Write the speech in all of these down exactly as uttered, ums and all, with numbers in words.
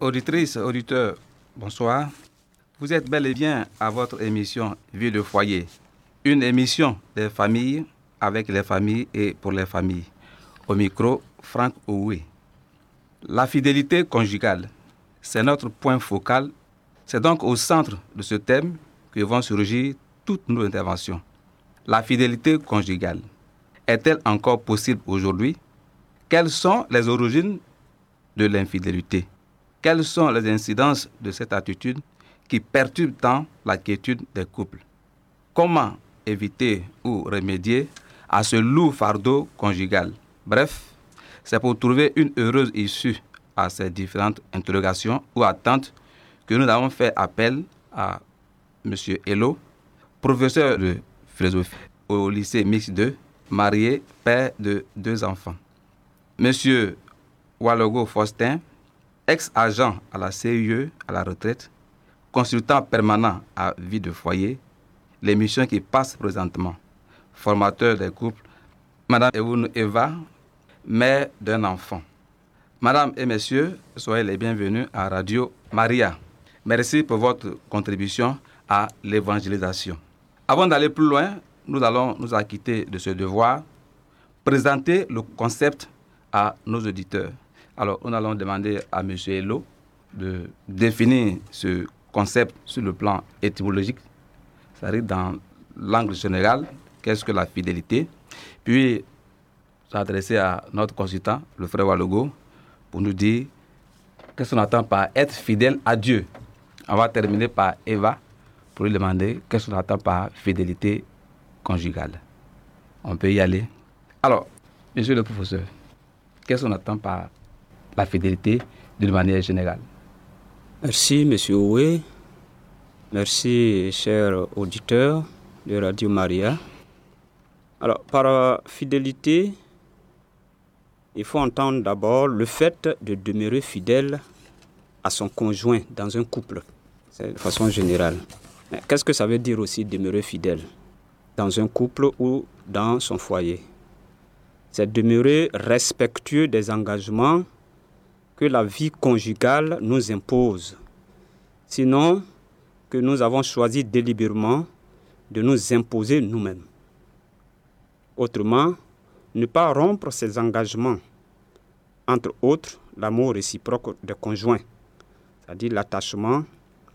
Auditrices, auditeurs, bonsoir. Vous êtes bel et bien à votre émission Vie de foyer, une émission des familles, avec les familles et pour les familles. Au micro, Franck Oué. La fidélité conjugale, c'est notre point focal. C'est donc au centre de ce thème que vont surgir toutes nos interventions. La fidélité conjugale, est-elle encore possible aujourd'hui? Quelles sont les origines de l'infidélité? Quelles sont les incidences de cette attitude qui perturbe tant la quiétude des couples? Comment éviter ou remédier à ce lourd fardeau conjugal? Bref, c'est pour trouver une heureuse issue à ces différentes interrogations ou attentes que nous avons fait appel à M. Hello, professeur de philosophie au lycée Mix deux, marié, père de deux enfants. M. Walogo Faustin, ex-agent à la C I E à la retraite, consultant permanent à Vie de foyer, l'émission qui passe présentement, formateur des couples, Madame Ewunu Eva, mère d'un enfant. Madame et messieurs, soyez les bienvenus à Radio Maria. Merci pour votre contribution à l'évangélisation. Avant d'aller plus loin, nous allons nous acquitter de ce devoir, présenter le concept à nos auditeurs. Alors, nous allons demander à M. Hello de définir ce concept sur le plan étymologique, c'est-à-dire dans l'angle général, qu'est-ce que la fidélité, puis s'adresser à notre consultant, le frère Walogo, pour nous dire qu'est-ce qu'on attend par être fidèle à Dieu. On va terminer par Eva, pour lui demander qu'est-ce qu'on attend par fidélité conjugale. On peut y aller. Alors, monsieur le professeur, qu'est-ce qu'on attend par la fidélité d'une manière générale? Merci, monsieur Oué. Merci, chers auditeurs de Radio Maria. Alors, par fidélité, il faut entendre d'abord le fait de demeurer fidèle à son conjoint dans un couple. C'est de façon générale. Mais qu'est-ce que ça veut dire aussi demeurer fidèle dans un couple ou dans son foyer? C'est demeurer respectueux des engagements que la vie conjugale nous impose. Sinon, que nous avons choisi délibérément de nous imposer nous-mêmes. Autrement, ne pas rompre ces engagements, entre autres l'amour réciproque des conjoints, c'est-à-dire l'attachement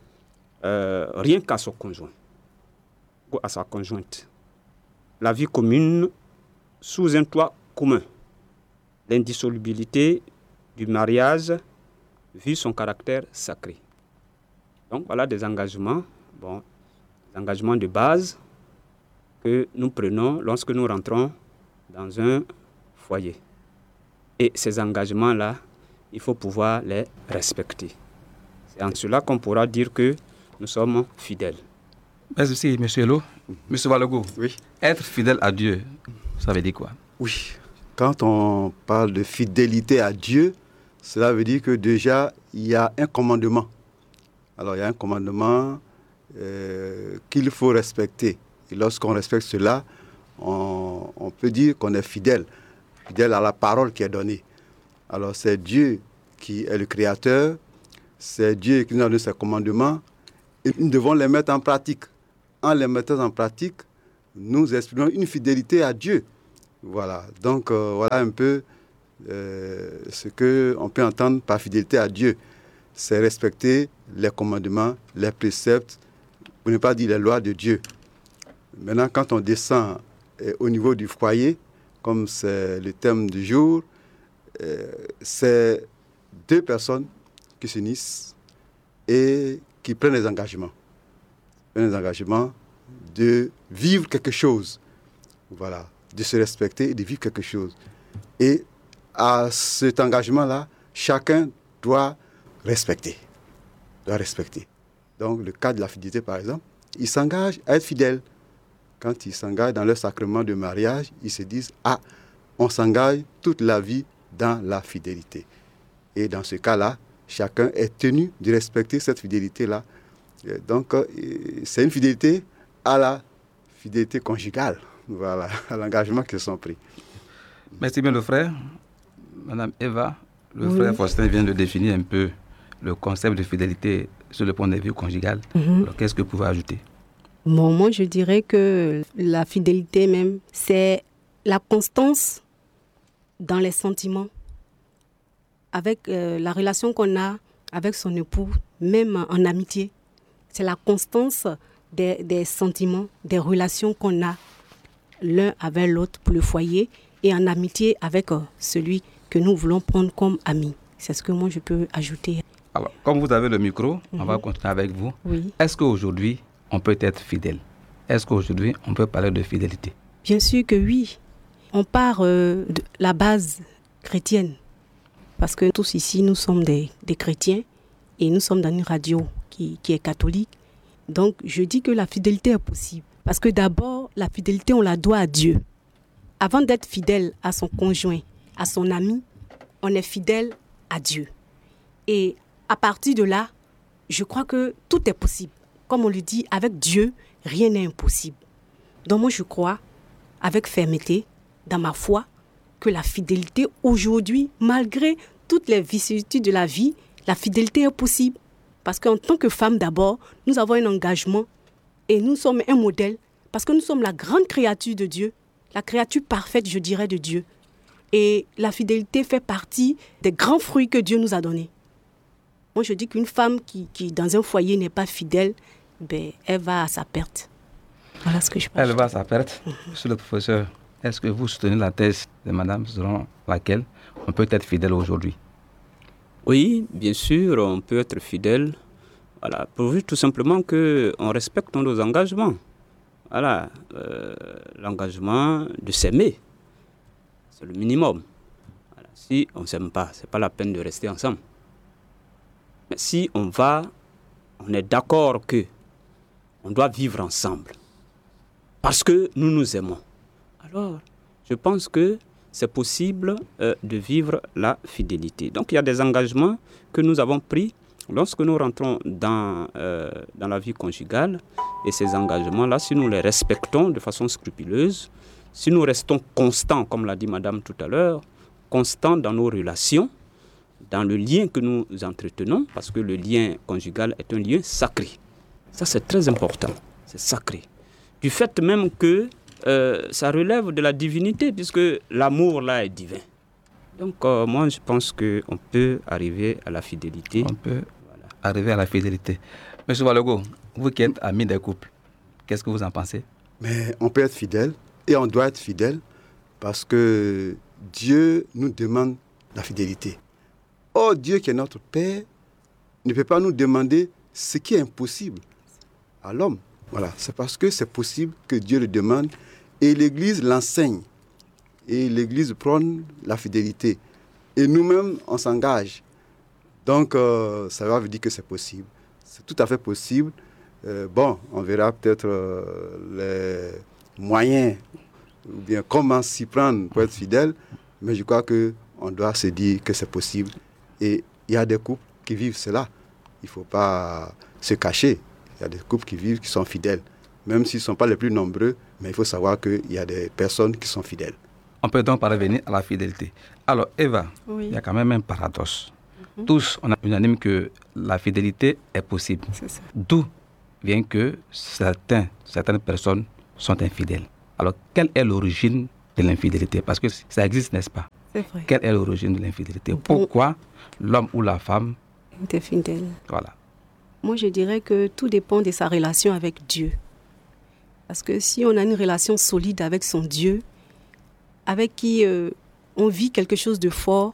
euh, rien qu'à son conjoint ou à sa conjointe. La vie commune sous un toit commun, l'indissolubilité du mariage vu son caractère sacré. Donc voilà des engagements, bon, des engagements de base que nous prenons lorsque nous rentrons dans un foyer. Et ces engagements-là, il faut pouvoir les respecter. C'est en cela qu'on pourra dire que nous sommes fidèles. Merci, M. Hello. M. Walogo, oui. Être fidèle à Dieu, ça veut dire quoi? Oui, quand on parle de fidélité à Dieu, cela veut dire que déjà, il y a un commandement. Alors, il y a un commandement euh, qu'il faut respecter. Et lorsqu'on respecte cela, on, on peut dire qu'on est fidèle, fidèle à la parole qui est donnée. Alors, c'est Dieu qui est le Créateur, c'est Dieu qui nous a donné ses commandements, et nous devons les mettre en pratique. En les mettant en pratique, nous exprimons une fidélité à Dieu. Voilà, donc euh, voilà un peu euh, ce qu'on peut entendre par fidélité à Dieu. C'est respecter les commandements, les préceptes, pour ne pas dire les lois de Dieu. Maintenant, quand on descend euh, au niveau du foyer, comme c'est le thème du jour, euh, c'est deux personnes qui s'unissent et qui prennent des engagements. Prennent des engagements de vivre quelque chose. Voilà, de se respecter et de vivre quelque chose. Et à cet engagement-là, chacun doit respecter. Doit respecter. Donc, le cas de la fidélité, par exemple, ils s'engagent à être fidèles. Quand ils s'engagent dans leur sacrement de mariage, ils se disent « Ah, on s'engage toute la vie dans la fidélité. » Et dans ce cas-là, chacun est tenu de respecter cette fidélité-là. Donc, c'est une fidélité à la fidélité conjugale. Voilà, à l'engagement qu'ils sont pris. Merci bien le frère. Madame Eva, le oui. frère Faustin vient de définir un peu le concept de fidélité sur le point de vue conjugal. Mm-hmm. Alors, qu'est-ce que vous pouvez ajouter? Bon, moi, je dirais que la fidélité même, c'est la constance dans les sentiments, avec euh, la relation qu'on a avec son époux, même en amitié. C'est la constance des, des sentiments, des relations qu'on a l'un avec l'autre pour le foyer et en amitié avec euh, celui que nous voulons prendre comme ami. C'est ce que moi, je peux ajouter. Alors, comme vous avez le micro, mm-hmm. on va continuer avec vous. Oui. Est-ce qu'aujourd'hui, on peut être fidèle? Est-ce qu'aujourd'hui, on peut parler de fidélité? Bien sûr que oui. On part euh, de la base chrétienne. Parce que tous ici, nous sommes des, des chrétiens et nous sommes dans une radio qui, qui est catholique. Donc, je dis que la fidélité est possible. Parce que d'abord, la fidélité, on la doit à Dieu. Avant d'être fidèle à son conjoint, à son ami, on est fidèle à Dieu. Et à partir de là, je crois que tout est possible. Comme on le dit, avec Dieu, rien n'est impossible. Donc moi, je crois, avec fermeté, dans ma foi, que la fidélité aujourd'hui, malgré toutes les vicissitudes de la vie, la fidélité est possible. Parce qu'en tant que femme d'abord, nous avons un engagement et nous sommes un modèle parce que nous sommes la grande créature de Dieu, la créature parfaite, je dirais, de Dieu. Et la fidélité fait partie des grands fruits que Dieu nous a donnés. Moi, je dis qu'une femme qui, qui dans un foyer, n'est pas fidèle, ben, elle va à sa perte. Voilà ce que je pense. Elle va à sa perte. Mm-hmm. Monsieur le professeur, est-ce que vous soutenez la thèse de madame selon laquelle on peut être fidèle aujourd'hui? Oui, bien sûr, on peut être fidèle. Voilà, pourvu tout simplement qu'on respecte nos engagements. Voilà, euh, l'engagement de s'aimer, c'est le minimum. Voilà, si on ne s'aime pas, ce n'est pas la peine de rester ensemble. Mais si on va, on est d'accord que on doit vivre ensemble parce que nous nous aimons. Alors, je pense que c'est possible euh, de vivre la fidélité. Donc, il y a des engagements que nous avons pris lorsque nous rentrons dans, euh, dans la vie conjugale. Et ces engagements-là, si nous les respectons de façon scrupuleuse, si nous restons constants, comme l'a dit madame tout à l'heure, constants dans nos relations, dans le lien que nous entretenons, parce que le lien conjugal est un lien sacré. Ça, c'est très important, c'est sacré. Du fait même que euh, ça relève de la divinité, puisque l'amour, là, est divin. Donc, euh, moi, je pense qu'on peut arriver à la fidélité. On peut voilà. arriver à la fidélité. Monsieur Balogo, vous qui êtes ami des couples, qu'est-ce que vous en pensez? Mais on peut être fidèle, et on doit être fidèle, parce que Dieu nous demande la fidélité. Or, Dieu qui est notre Père ne peut pas nous demander ce qui est impossible à l'homme. Voilà, c'est parce que c'est possible que Dieu le demande et l'Église l'enseigne. Et l'Église prône la fidélité. Et nous-mêmes, on s'engage. Donc, euh, ça veut dire que c'est possible. C'est tout à fait possible. Euh, bon, on verra peut-être euh, les moyens ou bien comment s'y prendre pour être fidèle. Mais je crois qu'on doit se dire que c'est possible. Et il y a des couples qui vivent cela. Il ne faut pas se cacher. Il y a des couples qui vivent, qui sont fidèles. Même s'ils ne sont pas les plus nombreux, mais il faut savoir qu'il y a des personnes qui sont fidèles. On peut donc parvenir à la fidélité. Alors, Eva, oui. il y a quand même un paradoxe. Mm-hmm. Tous, on est unanime que la fidélité est possible. C'est ça. D'où vient que certains, certaines personnes sont infidèles. Alors, quelle est l'origine de l'infidélité? Parce que ça existe, n'est-ce pas? C'est vrai. Quelle est l'origine de l'infidélité? Pourquoi l'homme ou la femme est fidèle? Voilà. Moi, je dirais que tout dépend de sa relation avec Dieu. Parce que si on a une relation solide avec son Dieu, avec qui euh, on vit quelque chose de fort,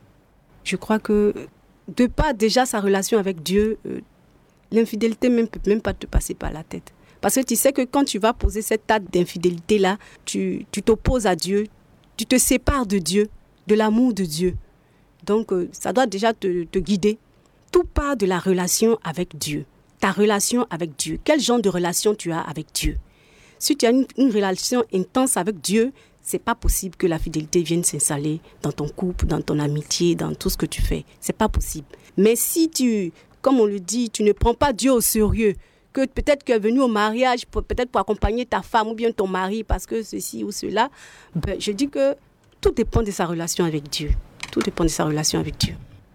je crois que de pas déjà sa relation avec Dieu, euh, l'infidélité ne peut même pas te passer par la tête. Parce que tu sais que quand tu vas poser cette acte d'infidélité-là, tu, tu t'opposes à Dieu, tu te sépares de Dieu, de l'amour de Dieu. Donc, euh, ça doit déjà te, te guider. Tout part de la relation avec Dieu. Ta relation avec Dieu. Quel genre de relation tu as avec Dieu? Si tu as une, une relation intense avec Dieu, c'est pas possible que la fidélité vienne s'installer dans ton couple, dans ton amitié, dans tout ce que tu fais. C'est pas possible. Mais si tu, comme on le dit, tu ne prends pas Dieu au sérieux, que peut-être tu es venu au mariage, pour, peut-être pour accompagner ta femme ou bien ton mari parce que ceci ou cela, ben, je dis que tout dépend de sa relation avec Dieu. Tout dépend de sa relation avec Dieu.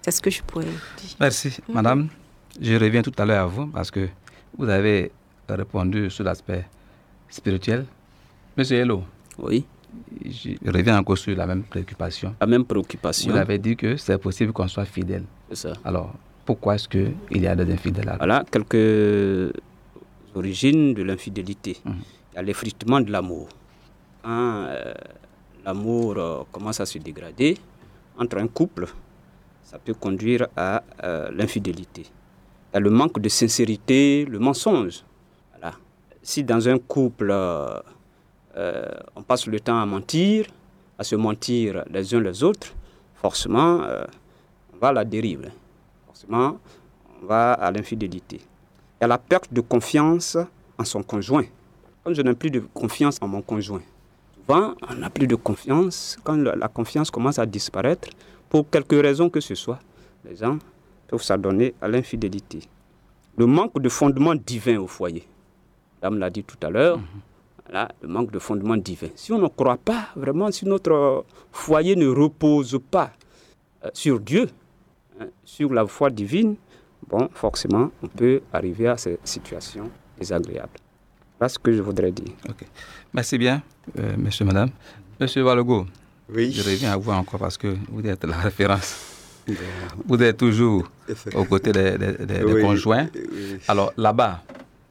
C'est ce que je pourrais dire. Merci, mm-hmm. Madame. Je reviens tout à l'heure à vous parce que vous avez répondu sur l'aspect spirituel. Monsieur Hello. Oui. Je reviens encore sur la même préoccupation. La même préoccupation. Vous avez dit que c'est possible qu'on soit fidèle. C'est ça. Alors, pourquoi est-ce qu'il y a des infidèles? Voilà, quelques origines de l'infidélité. Mm-hmm. Il y a l'effritement de l'amour. Quand euh, l'amour euh, commence à se dégrader entre un couple, ça peut conduire à euh, l'infidélité. Il y a le manque de sincérité, le mensonge. Voilà. Si dans un couple, euh, euh, on passe le temps à mentir, à se mentir les uns les autres, forcément, euh, on va à la dérive. Forcément, on va à l'infidélité. Il y a la perte de confiance en son conjoint. Quand je n'ai plus de confiance en mon conjoint, souvent, on n'a plus de confiance. Quand la confiance commence à disparaître, pour quelque raison que ce soit, les gens peuvent s'adonner à l'infidélité. Le manque de fondement divin au foyer. Dame l'a dit tout à l'heure, mm-hmm. voilà, le manque de fondement divin. Si on ne croit pas vraiment, si notre foyer ne repose pas euh, sur Dieu, hein, sur la foi divine, bon, forcément, on peut arriver à ces situations désagréables. Voilà ce que je voudrais dire. Ok. Merci bien, euh, monsieur, madame. Monsieur Balogo, oui. Je reviens à vous encore parce que vous êtes la référence. Vous êtes toujours aux côtés des, des, des, oui, des conjoints. Oui. Alors, là-bas...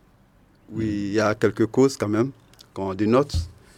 Oui, il y a quelques causes quand même qu'on dénote.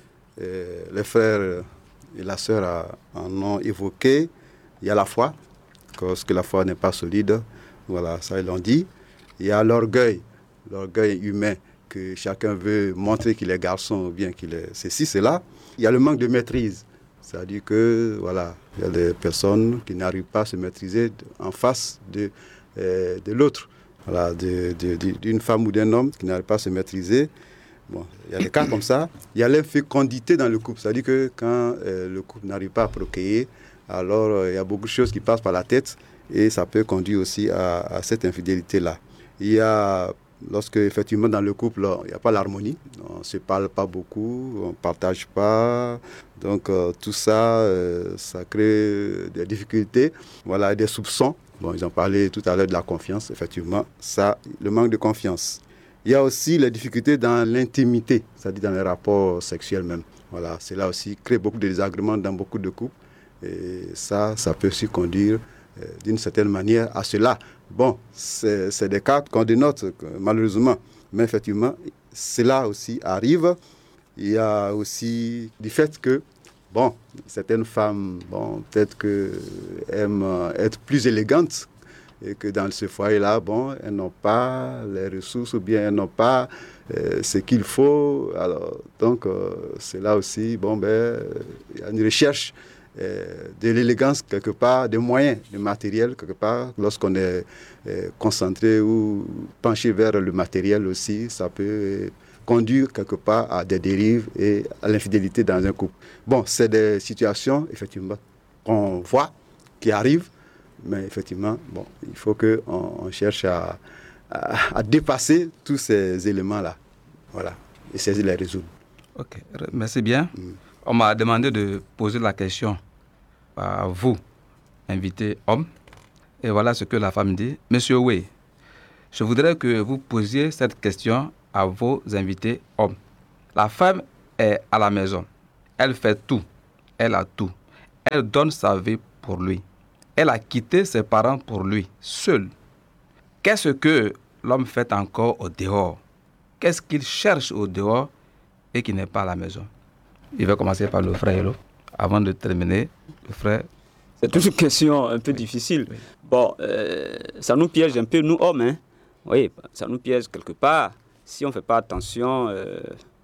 Euh, les frères et la sœur en ont évoqué. Il y a la foi, parce que la foi n'est pas solide. Voilà, ça ils l'ont dit. Il y a l'orgueil, l'orgueil humain, que chacun veut montrer qu'il est garçon ou bien qu'il est ceci, cela. Il y a le manque de maîtrise. C'est-à-dire que, voilà, il y a des personnes qui n'arrivent pas à se maîtriser en face de, euh, de l'autre. Voilà, de, de, de, d'une femme ou d'un homme qui n'arrive pas à se maîtriser. Bon, il y a des cas comme ça. Il y a l'infécondité dans le couple. C'est-à-dire que quand euh, le couple n'arrive pas à procréer, alors euh, il y a beaucoup de choses qui passent par la tête et ça peut conduire aussi à, à cette infidélité-là. Il y a, lorsque effectivement dans le couple, il n'y a pas l'harmonie, on ne se parle pas beaucoup, on ne partage pas. Donc euh, tout ça, euh, ça crée des difficultés, voilà, des soupçons. Bon, ils ont parlé tout à l'heure de la confiance, effectivement. Ça, le manque de confiance. Il y a aussi les difficultés dans l'intimité, c'est-à-dire dans les rapports sexuels même. Voilà, cela aussi crée beaucoup de désagréments dans beaucoup de couples. Et ça, ça peut aussi conduire euh, d'une certaine manière à cela. Bon, c'est, c'est des cas qu'on dénote, malheureusement. Mais effectivement, cela aussi arrive. Il y a aussi du fait que, bon, certaines femmes, bon, peut-être qu'elles aiment être plus élégantes et que dans ce foyer-là, bon, elles n'ont pas les ressources ou bien elles n'ont pas euh, ce qu'il faut. Alors, donc, euh, c'est là aussi, bon, ben, il y a une recherche euh, de l'élégance quelque part, des moyens, du matériel quelque part. Lorsqu'on est euh, concentré ou penché vers le matériel aussi, ça peut... Euh, conduire quelque part à des dérives et à l'infidélité dans un couple. Bon, c'est des situations, effectivement, qu'on voit, qui arrivent, mais effectivement, bon, il faut qu'on on cherche à, à, à dépasser tous ces éléments-là. Voilà, et essayer de les résoudre. Ok, merci bien. Mm. On m'a demandé de poser la question à vous, invité homme, et voilà ce que la femme dit. Monsieur Oué, je voudrais que vous posiez cette question à vos invités hommes. La femme est à la maison. Elle fait tout. Elle a tout. Elle donne sa vie pour lui. Elle a quitté ses parents pour lui, seul. Qu'est-ce que l'homme fait encore au dehors? Qu'est-ce qu'il cherche au dehors et qui n'est pas à la maison? Il va commencer par le frère Hello. Avant de terminer, le frère... C'est une question un peu difficile. Oui. Bon, euh, ça nous piège un peu, nous hommes. Hein? Oui, ça nous piège quelque part. Si on ne fait pas attention, euh,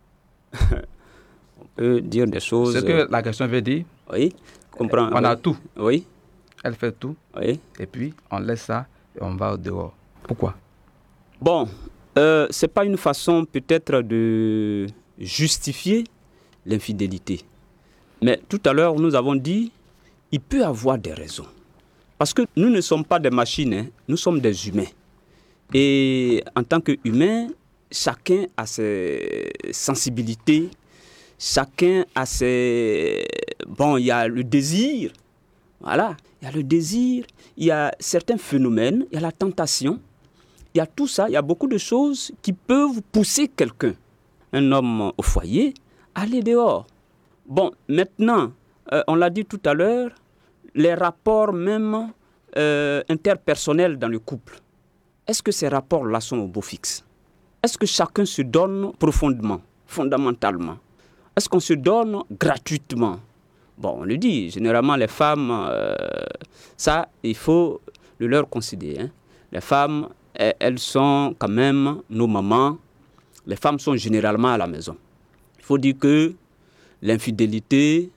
on peut dire des choses... Ce que la question veut dire, oui, comprends, on oui. a tout. Oui. Elle fait tout. Oui. Et puis, on laisse ça et on va au dehors. Pourquoi? Bon, euh, ce n'est pas une façon peut-être de justifier l'infidélité. Mais tout à l'heure, nous avons dit, il peut y avoir des raisons. Parce que nous ne sommes pas des machines, hein, nous sommes des humains. Et en tant qu'humains, chacun a ses sensibilités, chacun a ses... Bon, il y a le désir, voilà. Il il y a le désir, il y a certains phénomènes, il y a la tentation, il y a tout ça, il y a beaucoup de choses qui peuvent pousser quelqu'un, un homme au foyer, à aller dehors. Bon, maintenant, euh, on l'a dit tout à l'heure, les rapports même euh, interpersonnels dans le couple. Est-ce que ces rapports-là sont au beau fixe? Est-ce que chacun se donne profondément, fondamentalement? Est-ce qu'on se donne gratuitement? Bon, on le dit, généralement les femmes, euh, ça, il faut le leur concéder. Hein. Les femmes, elles sont quand même nos mamans. Les femmes sont généralement à la maison. Il faut dire que l'infidélité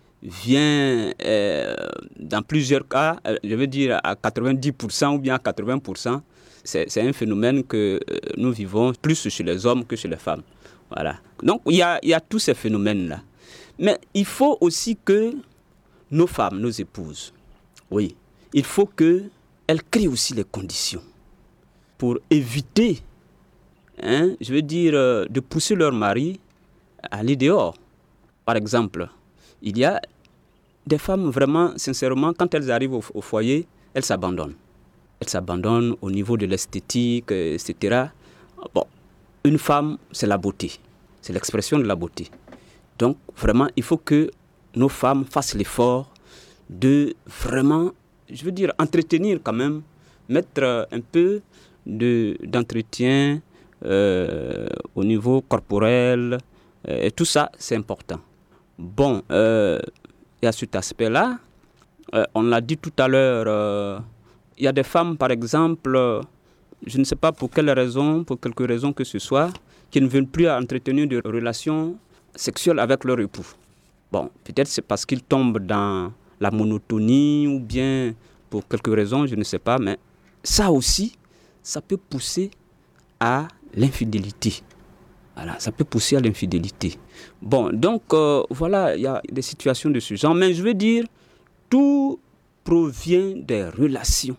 vient, euh, dans plusieurs cas, euh, je veux dire à quatre-vingt-dix pour cent ou bien à quatre-vingts pour cent, c'est, c'est un phénomène que euh, nous vivons plus chez les hommes que chez les femmes. Voilà. Donc, il y a, il y a tous ces phénomènes-là. Mais il faut aussi que nos femmes, nos épouses, oui, il faut qu'elles créent aussi les conditions pour éviter, hein, je veux dire, euh, de pousser leur mari à aller dehors. Par exemple, il y a des femmes vraiment, sincèrement, quand elles arrivent au, au foyer, elles s'abandonnent. Elles s'abandonnent au niveau de l'esthétique, et cetera. Bon, une femme, c'est la beauté. C'est l'expression de la beauté. Donc, vraiment, il faut que nos femmes fassent l'effort de vraiment, je veux dire, entretenir quand même, mettre un peu de, d'entretien euh, au niveau corporel. Euh, et tout ça, c'est important. Bon, euh, il y a cet aspect-là. Euh, on l'a dit tout à l'heure, euh, il y a des femmes, par exemple, euh, je ne sais pas pour quelle raison, pour quelque raison que ce soit, qui ne veulent plus entretenir de relations sexuelles avec leur époux. Bon, peut-être c'est parce qu'ils tombent dans la monotonie ou bien pour quelque raison, je ne sais pas, mais ça aussi, ça peut pousser à l'infidélité. Voilà, ça peut pousser à l'infidélité. Bon, donc euh, voilà, il y a des situations de ce genre, mais je veux dire, tout provient des relations,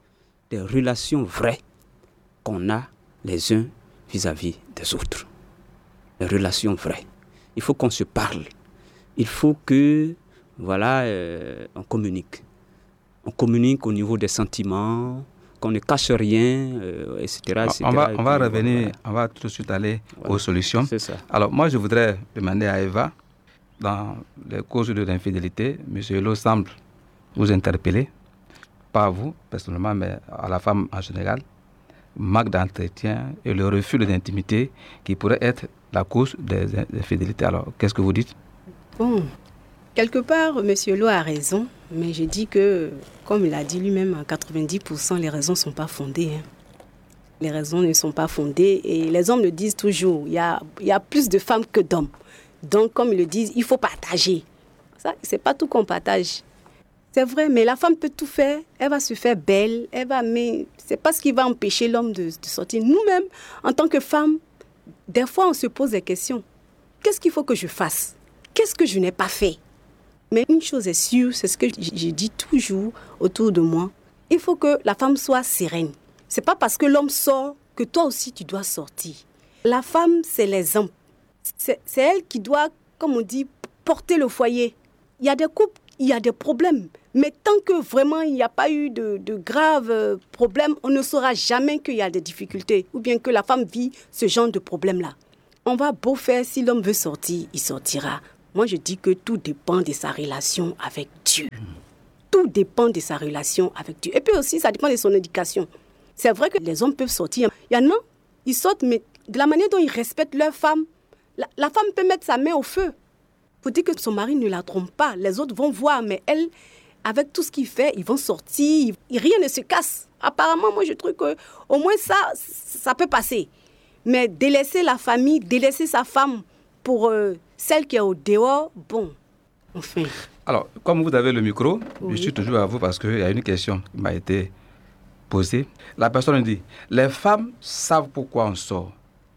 des relations vraies qu'on a les uns vis-à-vis des autres. Les relations vraies. Il faut qu'on se parle. Il faut que, voilà, euh, on communique. On communique au niveau des sentiments, qu'on ne cache rien, euh, et cetera, et cetera. On va, on va puis, revenir, voilà. on va tout de suite aller Voilà. aux solutions. C'est ça. Alors, moi, je voudrais demander à Eva, dans les causes de l'infidélité, M. Hulot semble vous interpeller, pas à vous personnellement, mais à la femme en général, manque d'entretien et le refus de l'intimité qui pourrait être la cause des infidélités. Alors, qu'est-ce que vous dites? Bon, quelque part, M. Hulot a raison, mais je dis que, comme il a dit lui-même, à quatre-vingt-dix pour cent, les raisons ne sont pas fondées. Hein. Les raisons ne sont pas fondées et les hommes le disent toujours, il y a, il y a plus de femmes que d'hommes. Donc, comme ils le disent, il faut partager. Ça, c'est pas tout qu'on partage. C'est vrai, mais la femme peut tout faire. Elle va se faire belle, elle va, mais c'est pas ce qui va empêcher l'homme de, de sortir. Nous-mêmes, en tant que femmes, des fois, on se pose des questions. Qu'est-ce qu'il faut que je fasse? Qu'est-ce que je n'ai pas fait? Mais une chose est sûre, c'est ce que je dis toujours autour de moi. Il faut que la femme soit sereine. C'est pas parce que l'homme sort que toi aussi tu dois sortir. La femme, c'est l'exemple. C'est, c'est elle qui doit, comme on dit, porter le foyer. Il y a des couples, il y a des problèmes. Mais tant que vraiment il n'y a pas eu de, de graves problèmes, on ne saura jamais qu'il y a des difficultés ou bien que la femme vit ce genre de problème-là. On va beau faire, si l'homme veut sortir, il sortira. Moi, je dis que tout dépend de sa relation avec Dieu. Tout dépend de sa relation avec Dieu. Et puis aussi, ça dépend de son éducation. C'est vrai que les hommes peuvent sortir. Il y en a, ils sortent, mais de la manière dont ils respectent leur femme, la, la femme peut mettre sa main au feu pour dire que son mari ne la trompe pas. Les autres vont voir, mais elle, avec tout ce qu'il fait, ils vont sortir, rien ne se casse. Apparemment, moi, je trouve qu'au moins ça, ça peut passer. Mais délaisser la famille, délaisser sa femme pour euh, celle qui est au dehors, bon, enfin. Alors, comme vous avez le micro, Oui. je suis toujours à vous parce qu'il y a une question qui m'a été posée. La personne dit, les femmes savent pourquoi on sort.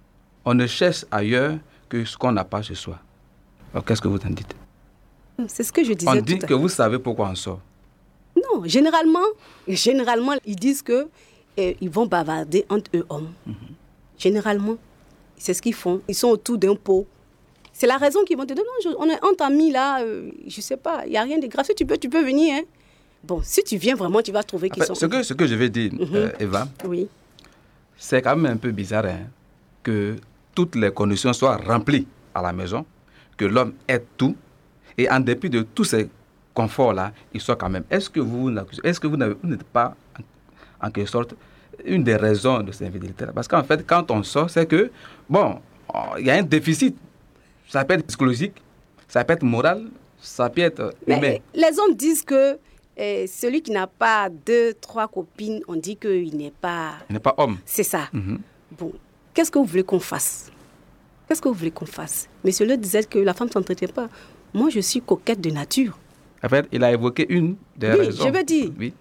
On ne cherche ailleurs que ce qu'on n'a pas chez soi. Alors, qu'est-ce que vous en dites? C'est ce que je disais On tout dit à que vous savez pourquoi on sort. Non, généralement, généralement, ils disent que eh, ils vont bavarder entre eux hommes. Mm-hmm. Généralement, c'est ce qu'ils font. Ils sont autour d'un pot. C'est la raison qu'ils vont te dire, non, je, on est entre amis là, euh, je sais pas, il n'y a rien de grave. Si tu peux, tu peux venir. Hein. Bon, si tu viens vraiment, tu vas trouver qu'ils en fait, sont... Ce que, ce que je vais dire, mm-hmm. euh, Eva, oui. c'est quand même un peu bizarre hein, que toutes les conditions soient remplies à la maison, que l'homme ait tout, et en dépit de tous ces conforts-là, il soit quand même... Est-ce que vous, est-ce que vous, n'avez, vous n'êtes pas, en, en quelque sorte, une des raisons de cette infidélité-là? Parce qu'en fait, quand on sort, c'est que, bon, il y a un déficit. Ça peut être psychologique, ça peut être moral, ça peut être humain. Mais les hommes disent que eh, celui qui n'a pas deux, trois copines, on dit qu'il n'est pas... Il n'est pas homme. C'est ça. Mm-hmm. Bon, qu'est-ce que vous voulez qu'on fasse? Qu'est-ce que vous voulez qu'on fasse? Monsieur Le disait que la femme ne s'entretient pas. Moi, je suis coquette de nature. En fait, il a évoqué une des oui, raisons. Oui, je veux dire. Oui.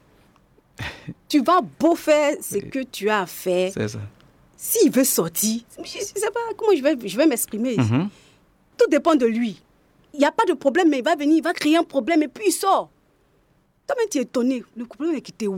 Tu vas beau faire ce oui. que tu as à faire. C'est ça. S'il veut sortir, je ne sais pas comment je vais, je vais m'exprimer. Mm-hmm. Tout dépend de lui. Il n'y a pas de problème, mais il va venir, il va créer un problème et puis il sort. Toi-même, tu es étonné. Le problème est quitté où?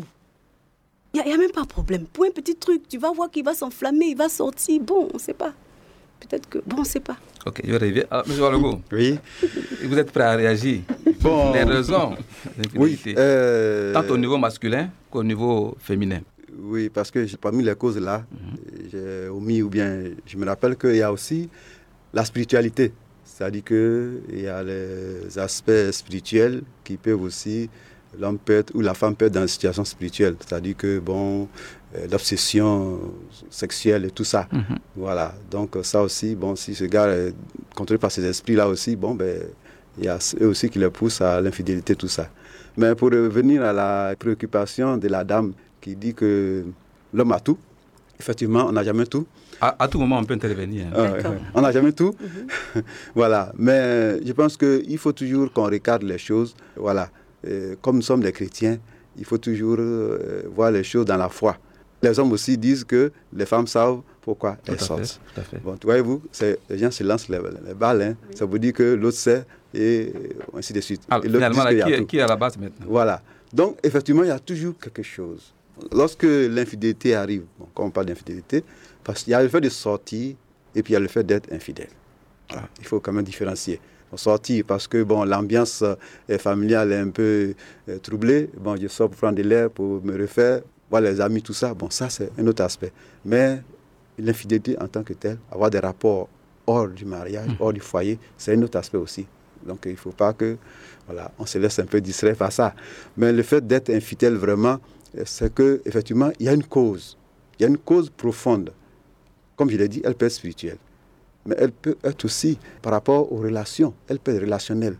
Il n'y a, a même pas de problème. Pour un petit truc, tu vas voir qu'il va s'enflammer, il va sortir. Bon, on ne sait pas. Peut-être que... Bon, on ne sait pas. Ok, je reviens. Ah, monsieur Walogo. Oui. Vous êtes prêt à réagir? Bon. Les raisons. Oui. Euh... Tant au niveau masculin qu'au niveau féminin. Oui, parce que j'ai pas mis les causes là. Mm-hmm. J'ai omis ou bien je me rappelle qu'il y a aussi la spiritualité. C'est-à-dire qu'il y a les aspects spirituels qui peuvent aussi, l'homme peut être, ou la femme peut être dans une situation spirituelle. C'est-à-dire que, bon, euh, l'obsession sexuelle et tout ça. Mm-hmm. Voilà. Donc, ça aussi, bon, si ce gars est contrôlé par ces esprits-là aussi, bon, ben, il y a eux aussi qui le poussent à l'infidélité, tout ça. Mais pour revenir à la préoccupation de la dame qui dit que l'homme a tout, effectivement, on n'a jamais tout. À, à tout moment, on peut intervenir. Ah, ouais, ouais. On n'a jamais tout. Mm-hmm. Voilà. Mais je pense qu'il faut toujours qu'on regarde les choses. Voilà. Et comme nous sommes des chrétiens, il faut toujours euh, voir les choses dans la foi. Les hommes aussi disent que les femmes savent pourquoi tout elles sortent. Fait, tout à fait. Bon, voyez-vous, c'est, les gens se lancent les, les balles. Hein. Oui. Ça veut dire que l'autre sait et ainsi de suite. Alors, et finalement, là, qui, est, est, qui est à la base maintenant? Voilà. Donc, effectivement, il y a toujours quelque chose. Lorsque l'infidélité arrive, bon, quand on parle d'infidélité, parce qu'il y a le fait de sortir et puis il y a le fait d'être infidèle. Voilà. Il faut quand même différencier. On sortir parce que bon, l'ambiance euh, familiale est un peu euh, troublée. Bon, je sors pour prendre de l'air, pour me refaire, voir les amis, tout ça. Bon, ça, c'est un autre aspect. Mais l'infidélité en tant que telle, avoir des rapports hors du mariage, mmh. hors du foyer, c'est un autre aspect aussi. Donc, il ne faut pas que, voilà, on se laisse un peu distraire par ça. Mais le fait d'être infidèle, vraiment, c'est qu'effectivement, il y a une cause. Il y a une cause profonde. Comme je l'ai dit, elle peut être spirituelle. Mais elle peut être aussi par rapport aux relations. Elle peut être relationnelle.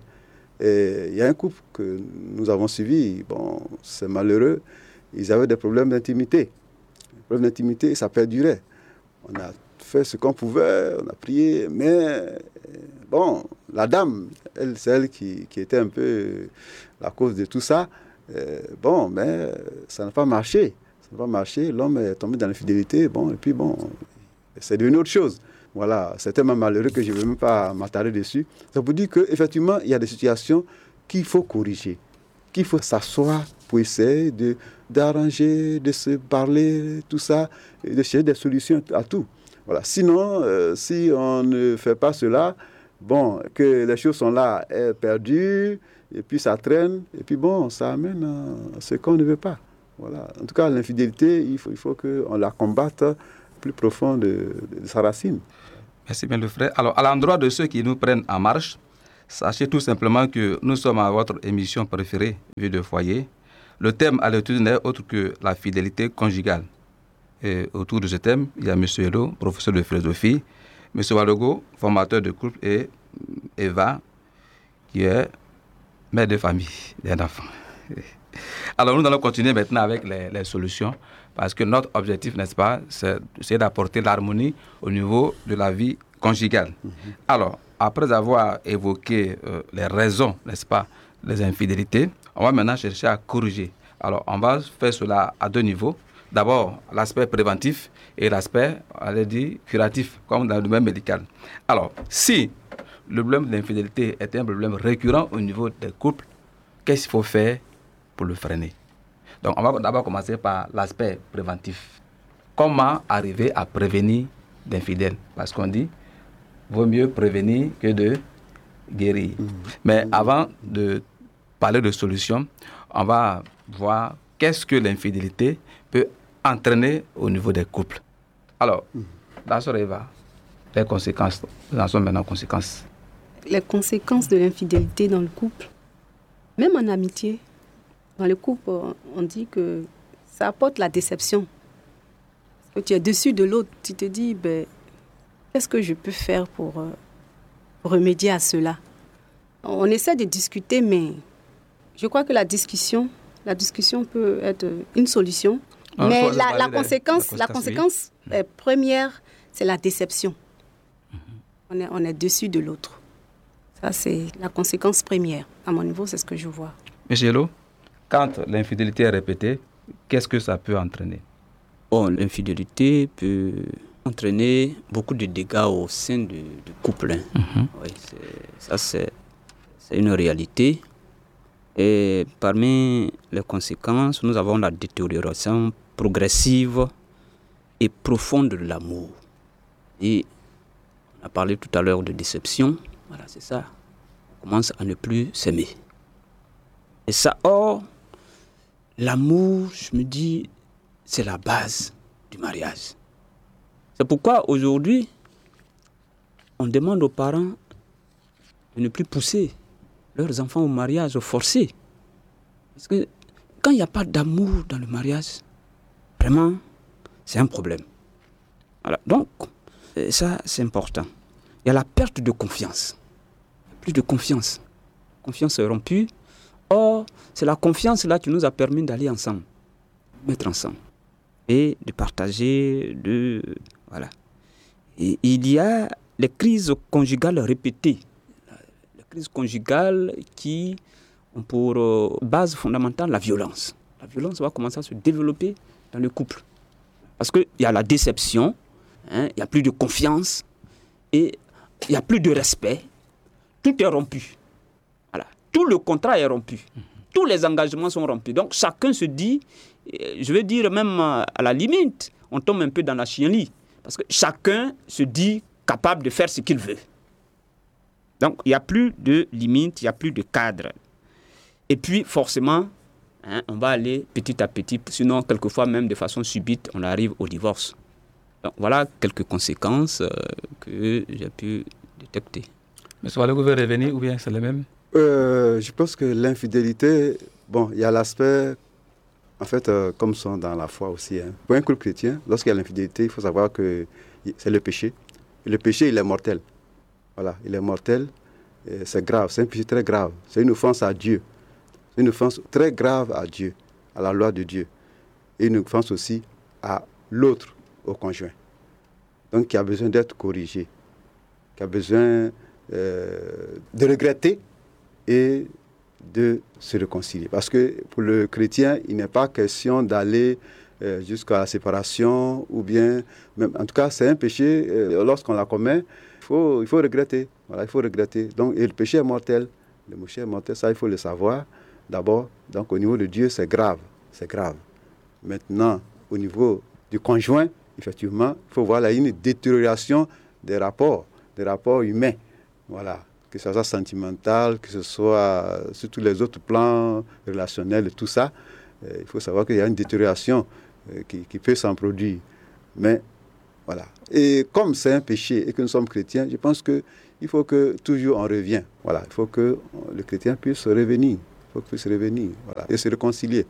Et il y a un couple que nous avons suivi. Bon, c'est malheureux. Ils avaient des problèmes d'intimité. Des problèmes d'intimité, ça perdurait. On a fait ce qu'on pouvait, on a prié. Mais, bon, la dame, elle, c'est elle qui, qui était un peu la cause de tout ça. Euh, bon, mais ça n'a pas marché. Ça n'a pas marché. L'homme est tombé dans l'infidélité. Bon, et puis bon, c'est devenu autre chose. Voilà, c'est tellement malheureux que je ne veux même pas m'attarder dessus. Ça veut dire qu'effectivement, il y a des situations qu'il faut corriger, qu'il faut s'asseoir pour essayer de, d'arranger, de se parler, tout ça, et de chercher des solutions à tout. Voilà. Sinon, euh, si on ne fait pas cela, bon, que les choses sont là, elles perdues, et puis ça traîne, et puis bon, ça amène à ce qu'on ne veut pas. Voilà. En tout cas, l'infidélité, il faut, il faut qu'on la combatte plus profond de, de, de sa racine. Merci bien le frère. Alors, à l'endroit de ceux qui nous prennent en marche, sachez tout simplement que nous sommes à votre émission préférée, Vie de foyer. Le thème à l'étude n'est autre que la fidélité conjugale. Et autour de ce thème, il y a M. Hello, professeur de philosophie, M. Walogo, formateur de couple, et Eva, qui est mère de famille d'un enfant. Alors, nous allons continuer maintenant avec les, les solutions. Parce que notre objectif, n'est-ce pas, c'est, c'est d'apporter l'harmonie au niveau de la vie conjugale. Mm-hmm. Alors, après avoir évoqué euh, les raisons, n'est-ce pas, des infidélités, on va maintenant chercher à corriger. Alors, on va faire cela à deux niveaux. D'abord, l'aspect préventif et l'aspect, on va dire, curatif, comme dans le domaine médical. Alors, si le problème de l'infidélité est un problème récurrent au niveau des couples, qu'est-ce qu'il faut faire pour le freiner? Donc, on va d'abord commencer par l'aspect préventif. Comment arriver à prévenir d'infidèles? Parce qu'on dit, vaut mieux prévenir que de guérir. Mmh. Mais avant de parler de solutions, on va voir qu'est-ce que l'infidélité peut entraîner au niveau des couples. Alors, dans ce Eva, les conséquences, nous en sommes maintenant aux conséquences. Les conséquences de l'infidélité dans le couple, même en amitié, dans le couple, on dit que ça apporte la déception. Parce que tu es dessus de l'autre, tu te dis, ben, qu'est-ce que je peux faire pour euh, remédier à cela? On essaie de discuter, mais je crois que la discussion, la discussion peut être une solution. On mais choisit la, de la, parler conséquence, de- la de conséquence oui. euh, première, c'est la déception. On est, on est dessus de l'autre. Ça, c'est la conséquence première. À mon niveau, c'est ce que je vois. Monsieur Hello, quand l'infidélité est répétée, qu'est-ce que ça peut entraîner? Bon, l'infidélité peut entraîner beaucoup de dégâts au sein du, du couple. Hein. Mhm. Oui, c'est- ça, c'est, c'est une réalité. Et parmi les conséquences, nous avons la détérioration progressive et profonde de l'amour. Et on a parlé tout à l'heure de déception. Voilà, c'est ça. On commence à ne plus s'aimer. Et ça, or, l'amour, je me dis, c'est la base du mariage. C'est pourquoi aujourd'hui, on demande aux parents de ne plus pousser leurs enfants au mariage forcé. Parce que quand il n'y a pas d'amour dans le mariage, vraiment, c'est un problème. Voilà. Donc, euh, ça, c'est important. Il y a la perte de confiance. Il n'y a plus de confiance. La confiance est rompue. Or, c'est la confiance là qui nous a permis d'aller ensemble, mettre ensemble et de partager, de voilà. Et il y a les crises conjugales répétées, les crises conjugales qui ont pour euh, base fondamentale la violence. La violence va commencer à se développer dans le couple parce que il y a la déception, hein, il y a plus de confiance et il y a plus de respect. Tout est rompu. Voilà. Tout le contrat est rompu. Mmh. Tous les engagements sont rompus. Donc chacun se dit, je veux dire même à la limite, on tombe un peu dans la chienlit. Parce que chacun se dit capable de faire ce qu'il veut. Donc il n'y a plus de limite, il n'y a plus de cadre. Et puis forcément, hein, on va aller petit à petit, sinon quelquefois même de façon subite, on arrive au divorce. Donc voilà quelques conséquences euh, que j'ai pu détecter. Monsieur Wallo, vous pouvez revenir ou bien c'est le même? Euh, je pense que l'infidélité, bon, il y a l'aspect, en fait, euh, comme sont dans la foi aussi. Hein. Pour un couple chrétien, lorsqu'il y a l'infidélité, il faut savoir que c'est le péché. Et le péché, il est mortel. Voilà, il est mortel. Et c'est grave, c'est un péché très grave. C'est une offense à Dieu. C'est une offense très grave à Dieu, à la loi de Dieu. Et une offense aussi à l'autre, au conjoint. Donc, qui a besoin d'être corrigé, qui a besoin euh, de regretter et de se réconcilier. Parce que pour le chrétien, il n'est pas question d'aller euh, jusqu'à la séparation ou bien, même, en tout cas, c'est un péché, euh, lorsqu'on la commet, il faut, il faut regretter. Voilà, il faut regretter. Donc, et le péché est mortel. Le péché est mortel, ça, il faut le savoir d'abord. Donc, au niveau de Dieu, c'est grave. C'est grave. Maintenant, au niveau du conjoint, effectivement, il faut voir là une détérioration des rapports, des rapports humains. Voilà. Que ce soit sentimental, que ce soit sur tous les autres plans relationnels, tout ça, euh, il faut savoir qu'il y a une détérioration euh, qui, qui peut s'en produire. Mais voilà. Et comme c'est un péché et que nous sommes chrétiens, je pense qu'il faut que toujours on revienne. Voilà. Il faut que le chrétien puisse revenir. Il faut qu'il puisse revenir. Voilà. Et se réconcilier.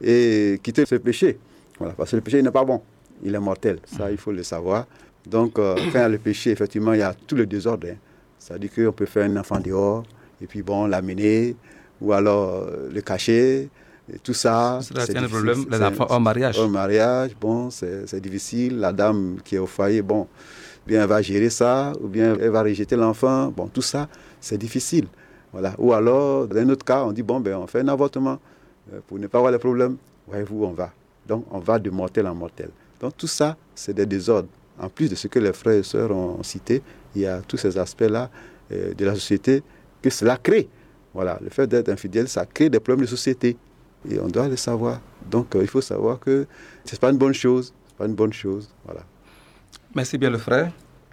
Et quitter ce péché. Voilà. Parce que le péché n'est pas bon. Il est mortel. Ça, il faut le savoir. Donc, euh, quand il y a le péché, effectivement, il y a tout le désordre. Hein. C'est-à-dire qu'on peut faire un enfant dehors, et puis bon, l'amener, ou alors euh, le cacher, et tout ça. C'est, c'est un problème, les enfants hors mariage. Hors mariage, bon, c'est, c'est difficile. La dame qui est au foyer, bon, bien elle va gérer ça, ou bien elle va rejeter l'enfant. Bon, tout ça, c'est difficile. Voilà. Ou alors, dans un autre cas, on dit, bon, ben, on fait un avortement euh, pour ne pas avoir les problèmes. Voyez-vous, on va. Donc, on va de mortel en mortel. Donc, tout ça, c'est des désordres. En plus de ce que les frères et sœurs ont cité, il y a tous ces aspects-là euh, de la société que cela crée. Voilà, le fait d'être infidèle, ça crée des problèmes de société. Et on doit le savoir. Donc, euh, il faut savoir que ce n'est pas une bonne chose. C'est pas une bonne chose. Voilà. Merci bien, le frère.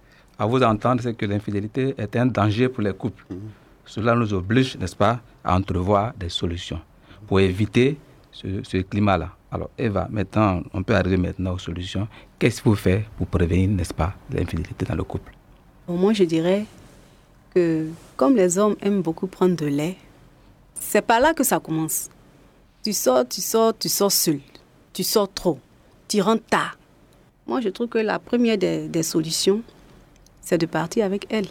À vous entendre, c'est que l'infidélité est un danger pour les couples. Mmh. Cela nous oblige, n'est-ce pas, à entrevoir des solutions pour éviter ce, ce climat-là. Alors, Eva, maintenant, on peut arriver maintenant aux solutions. Qu'est-ce qu'il faut faire pour prévenir, n'est-ce pas, l'infidélité dans le couple? Bon, moi, je dirais que comme les hommes aiment beaucoup prendre de lait, c'est par là que ça commence. Tu sors, tu sors, tu sors seul. Tu sors trop. Tu rentres tard. Moi, je trouve que la première des, des solutions, c'est de partir avec elle.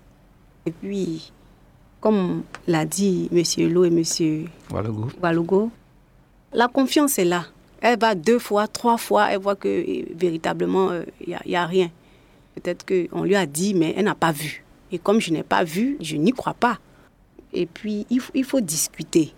Et puis, comme l'a dit M. Lo et M. Walogo. Walogo, la confiance est là. Elle va deux fois, trois fois, elle voit que euh, véritablement, il euh, n'y a, a rien. Peut-être qu'on lui a dit, mais elle n'a pas vu. Et comme je n'ai pas vu, je n'y crois pas. Et puis, il faut, il faut discuter.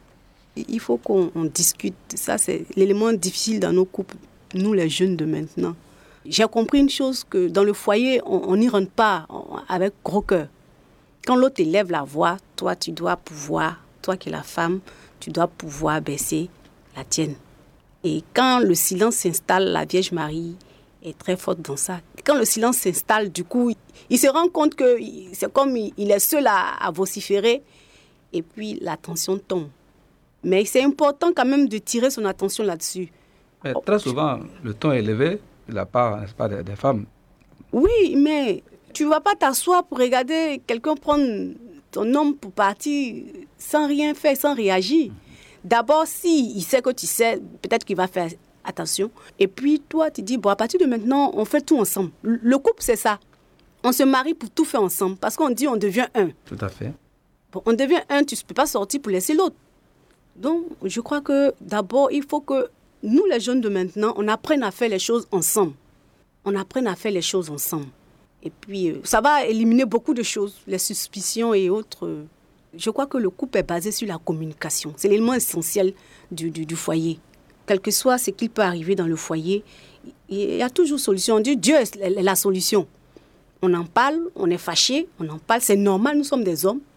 Il faut qu'on on discute. Ça, c'est l'élément difficile dans nos couples, nous les jeunes de maintenant. J'ai compris une chose, que dans le foyer, on n'y rentre pas on, avec gros cœur. Quand l'autre élève la voix, toi, tu dois pouvoir, toi qui es la femme, tu dois pouvoir baisser la tienne. Et quand le silence s'installe, la Vierge Marie est très forte dans ça. Quand le silence s'installe, du coup, il se rend compte que c'est comme il est seul à, à vociférer et puis la tension tombe. Mais c'est important quand même de tirer son attention là-dessus. Mais très souvent, le ton est élevé de la part, n'est-ce pas, des, des femmes. Oui, mais tu ne vas pas t'asseoir pour regarder quelqu'un prendre ton homme pour partir sans rien faire, sans réagir. D'abord, s'il si sait que tu sais, peut-être qu'il va faire attention. Et puis, toi, tu dis, bon, à partir de maintenant, on fait tout ensemble. Le couple, c'est ça. On se marie pour tout faire ensemble. Parce qu'on dit, on devient un. Tout à fait. Bon, on devient un, tu ne peux pas sortir pour laisser l'autre. Donc, je crois que d'abord, il faut que nous, les jeunes de maintenant, on apprenne à faire les choses ensemble. On apprenne à faire les choses ensemble. Et puis, ça va éliminer beaucoup de choses, les suspicions et autres. Je crois que le couple est basé sur la communication. C'est l'élément essentiel du, du, du foyer. Quel que soit ce qu'il peut arriver dans le foyer, il y a toujours solution. On dit Dieu est la solution. On en parle, on est fâché, on en parle, c'est normal, nous sommes des hommes.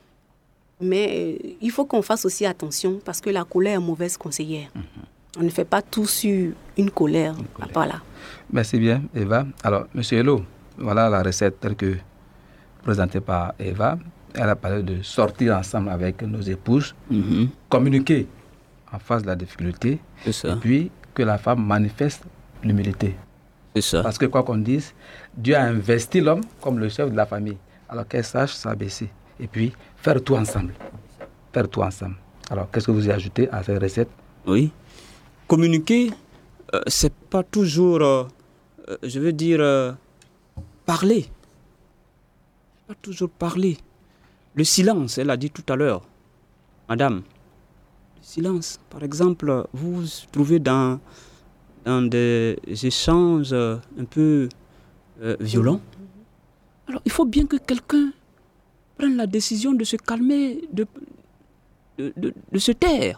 Mais euh, il faut qu'on fasse aussi attention parce que la colère est mauvaise conseillère. Mm-hmm. On ne fait pas tout sur une colère. Une colère. Voilà. Merci bien, Eva. Alors, M. Elo, voilà la recette telle que présentée par Eva. Elle a parlé de sortir ensemble avec nos épouses, mm-hmm. communiquer en face de la difficulté, c'est ça. Et puis que la femme manifeste l'humilité. C'est ça. Parce que quoi qu'on dise, Dieu a investi l'homme comme le chef de la famille. Alors qu'elle sache s'abaisser. Et puis, faire tout ensemble. Faire tout ensemble. Alors, qu'est-ce que vous y ajoutez à cette recette? Oui. Communiquer, euh, c'est pas toujours, euh, euh, je veux dire, euh, parler. Pas toujours parler. Le silence, elle a dit tout à l'heure, madame. Le silence, par exemple, vous vous trouvez dans, dans des échanges un peu euh, violents. Alors, il faut bien que quelqu'un prenne la décision de se calmer, de, de, de, de se taire.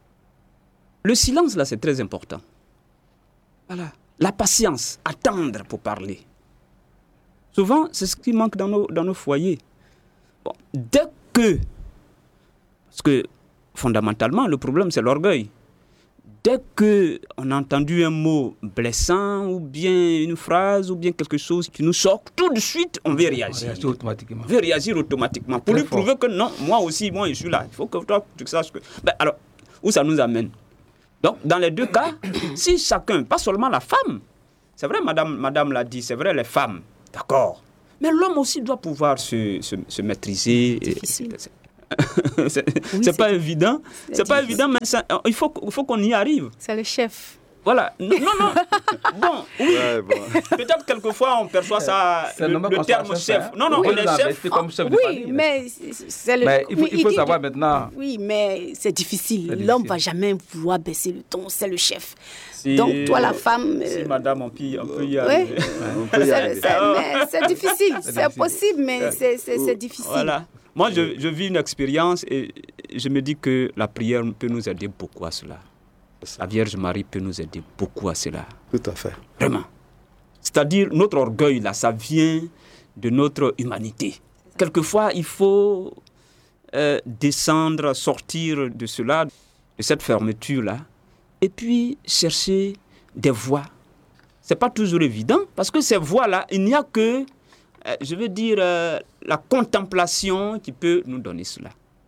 Le silence, là, c'est très important. Voilà. La patience, attendre pour parler. Souvent, c'est ce qui manque dans nos, dans nos foyers. Bon, dès que, parce que fondamentalement, le problème, c'est l'orgueil. Dès qu'on a entendu un mot blessant, ou bien une phrase, ou bien quelque chose qui nous sort, tout de suite, on veut réagir. On réagit automatiquement. On veut réagir automatiquement. Pour lui fort. Prouver que non, moi aussi, moi, je suis là. Il faut que toi, tu saches que... Ben, alors, où ça nous amène? Donc, dans les deux cas, si chacun, pas seulement la femme, c'est vrai, madame, madame l'a dit, c'est vrai, les femmes, d'accord. Mais l'homme aussi doit pouvoir se, se, se maîtriser. Difficile. c'est c'est, oui, c'est pas évident, c'est, c'est pas évident, mais ça, il faut, il faut qu'on y arrive. C'est le chef. Voilà. Non, non. Bon, oui. Ouais, bon. Peut-être quelquefois on perçoit ça, le, le, le terme chef. chef. Hein? Non, non, oui, on est chef. Comme chef oui, de famille, mais c'est le. Mais il faut, il faut savoir maintenant. Oui, mais c'est difficile. C'est L'homme difficile. va jamais vouloir baisser le ton. C'est le chef. Si, donc toi, la femme. Si, euh, madame, on peut, on peut y arriver. Ouais. On peut y arriver. C'est, mais c'est difficile. C'est, c'est possible, mais c'est, c'est, c'est difficile. Voilà. Moi, je, je vis une expérience et je me dis que la prière peut nous aider beaucoup à cela. La Vierge Marie peut nous aider beaucoup à cela. Tout à fait. Vraiment. C'est-à-dire, notre orgueil, là, ça vient de notre humanité. Quelquefois, il faut euh, descendre, sortir de cela, de cette fermeture-là, et puis chercher des voies. Ce n'est pas toujours évident, parce que ces voies-là, il n'y a que, euh, je veux dire, euh, la contemplation qui peut nous donner cela.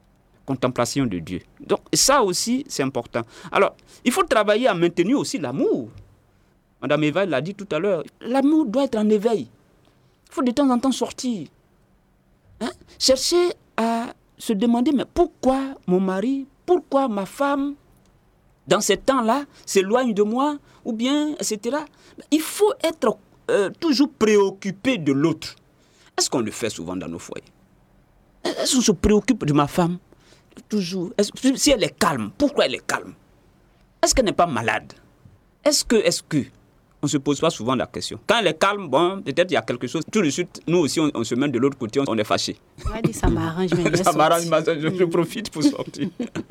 contemplation de Dieu. Donc ça aussi, c'est important. Alors, il faut travailler à maintenir aussi l'amour. Madame Eva l'a dit tout à l'heure, l'amour doit être en éveil. Il faut de temps en temps sortir. Hein? Chercher à se demander, mais pourquoi mon mari, pourquoi ma femme, dans ces temps-là, s'éloigne de moi, ou bien, et cetera. Il faut être euh, toujours préoccupé de l'autre. Est-ce qu'on le fait souvent dans nos foyers? Est-ce qu'on se préoccupe de ma femme? Toujours. Est-ce, si elle est calme, pourquoi elle est calme? Est-ce qu'elle n'est pas malade? Est-ce que, est-ce que on ne se pose pas souvent la question. Quand elle est calme, bon, peut-être il y a quelque chose. Tout de suite, nous aussi, on, on se met de l'autre côté, on, on est fâché. On dit, ça m'arrange, mais ça m'arrange, je, je profite pour sortir.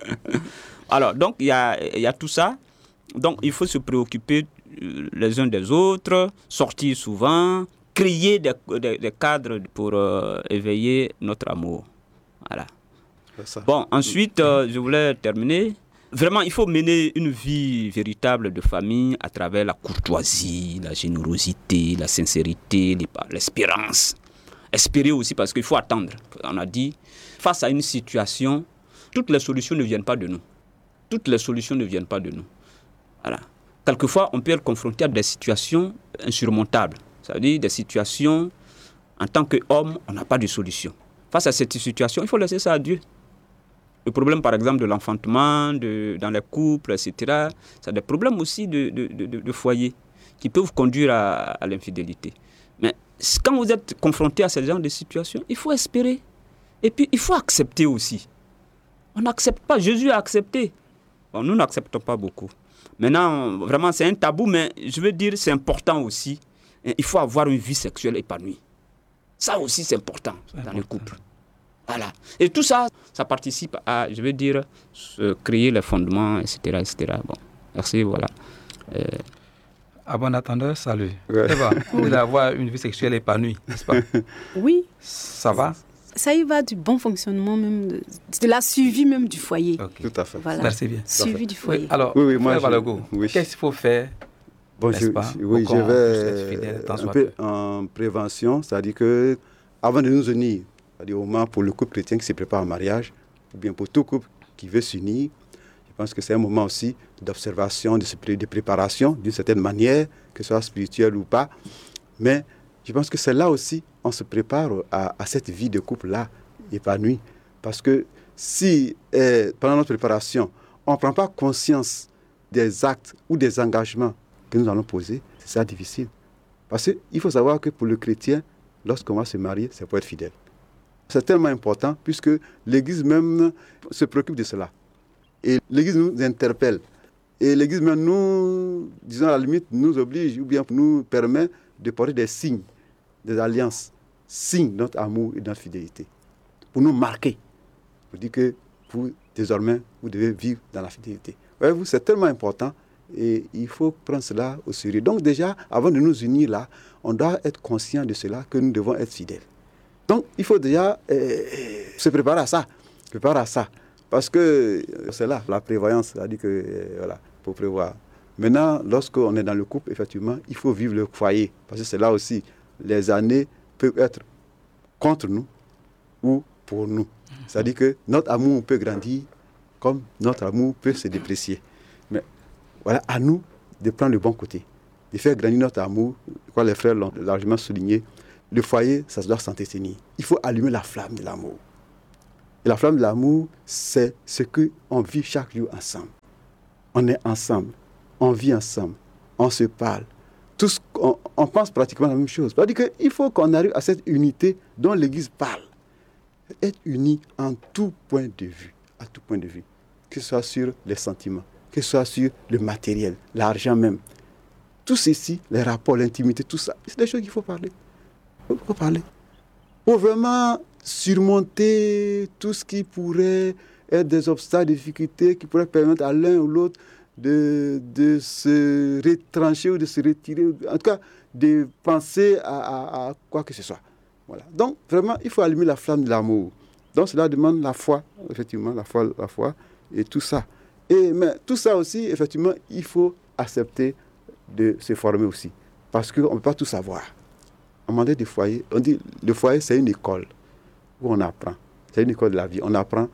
Alors, donc, il y a, il y a tout ça. Donc, il faut se préoccuper les uns des autres, sortir souvent, créer des, des, des cadres pour euh, éveiller notre amour. Voilà. Bon, ensuite, euh, je voulais terminer. Vraiment, il faut mener une vie véritable de famille à travers la courtoisie, la générosité, la sincérité, l'espérance. Espérer aussi parce qu'il faut attendre. On a dit, face à une situation, toutes les solutions ne viennent pas de nous. Toutes les solutions ne viennent pas de nous. Voilà. Quelquefois, on peut être confronté à des situations insurmontables. C'est-à-dire des situations, en tant qu'homme, on n'a pas de solution. Face à cette situation, il faut laisser ça à Dieu. Le problème, par exemple, de l'enfantement, de, dans les couples, et cetera, c'est des problèmes aussi de, de, de, de foyer qui peuvent conduire à, à l'infidélité. Mais quand vous êtes confronté à ce genre de situation, il faut espérer. Et puis, il faut accepter aussi. On n'accepte pas. Jésus a accepté. Bon, nous n'acceptons pas beaucoup. Maintenant, vraiment, c'est un tabou, mais je veux dire, c'est important aussi. Il faut avoir une vie sexuelle épanouie. Ça aussi, c'est important c'est dans important. Le couple. Voilà. Et tout ça, ça participe à, je veux dire, créer les fondements, et cetera, et cetera. Bon, merci, voilà. Euh... À bon attendeur, salut. Ouais. Eva, vous voulez avoir une vie sexuelle épanouie, n'est-ce pas? Oui. Ça va? Ça y va du bon fonctionnement même, de, de la suivi même du foyer. Okay. Tout à fait. Voilà. Merci bien. Suivi du foyer. Oui, alors, oui, oui, moi, Eva je... Legault, oui. qu'est-ce qu'il faut faire? Bon, je, pas, oui, je vais fidèle, un peu en prévention, c'est-à-dire que avant de nous unir, c'est-à-dire au moins pour le couple chrétien qui se prépare au mariage, ou bien pour tout couple qui veut s'unir, je pense que c'est un moment aussi d'observation, de, de préparation, d'une certaine manière, que ce soit spirituelle ou pas. Mais je pense que c'est là aussi on se prépare à, à cette vie de couple-là épanouie. Parce que si, eh, pendant notre préparation, on ne prend pas conscience des actes ou des engagements que nous allons poser, c'est ça difficile. Parce qu'il faut savoir que pour le chrétien, lorsqu'on va se marier, c'est pour être fidèle. C'est tellement important puisque l'Église même se préoccupe de cela. Et l'Église nous interpelle. Et l'Église même nous, disons à la limite, nous oblige ou bien nous permet de porter des signes, des alliances, signes de notre amour et de notre fidélité. Pour nous marquer. Pour dire que vous, désormais, vous devez vivre dans la fidélité. Voyez-vous, c'est tellement important et il faut prendre cela au sérieux. Donc déjà, avant de nous unir là, on doit être conscient de cela, que nous devons être fidèles. Donc, il faut déjà euh, se préparer à ça, préparer à ça. Parce que c'est là, la prévoyance, c'est-à-dire que, euh, voilà, pour prévoir. Maintenant, lorsqu'on est dans le couple, effectivement, il faut vivre le foyer. Parce que c'est là aussi, les années peuvent être contre nous ou pour nous. C'est-à-dire que notre amour peut grandir comme notre amour peut se déprécier. Mais voilà, à nous de prendre le bon côté, de faire grandir notre amour, quoi les frères l'ont largement souligné. Le foyer, ça doit s'entretenir. Il faut allumer la flamme de l'amour. Et la flamme de l'amour, c'est ce qu'on vit chaque jour ensemble. On est ensemble, on vit ensemble, on se parle. Tous, on, on pense pratiquement la même chose. C'est-à-dire qu'il faut qu'on arrive à cette unité dont l'Église parle. Être unis en tout point de vue, à tout point de vue. Que ce soit sur les sentiments, que ce soit sur le matériel, l'argent même. Tout ceci, les rapports, l'intimité, tout ça, c'est des choses qu'il faut parler. Il faut parler. Pour vraiment surmonter tout ce qui pourrait être des obstacles, des difficultés qui pourraient permettre à l'un ou l'autre de, de se retrancher ou de se retirer, en tout cas de penser à, à, à quoi que ce soit. Voilà. Donc vraiment, il faut allumer la flamme de l'amour. Donc cela demande la foi, effectivement, la foi, la foi et tout ça. Et, mais tout ça aussi, effectivement, il faut accepter de se former aussi. Parce qu'on ne peut pas tout savoir. À un moment donné, du foyer, on dit le foyer, c'est une école où on apprend. C'est une école de la vie. On apprend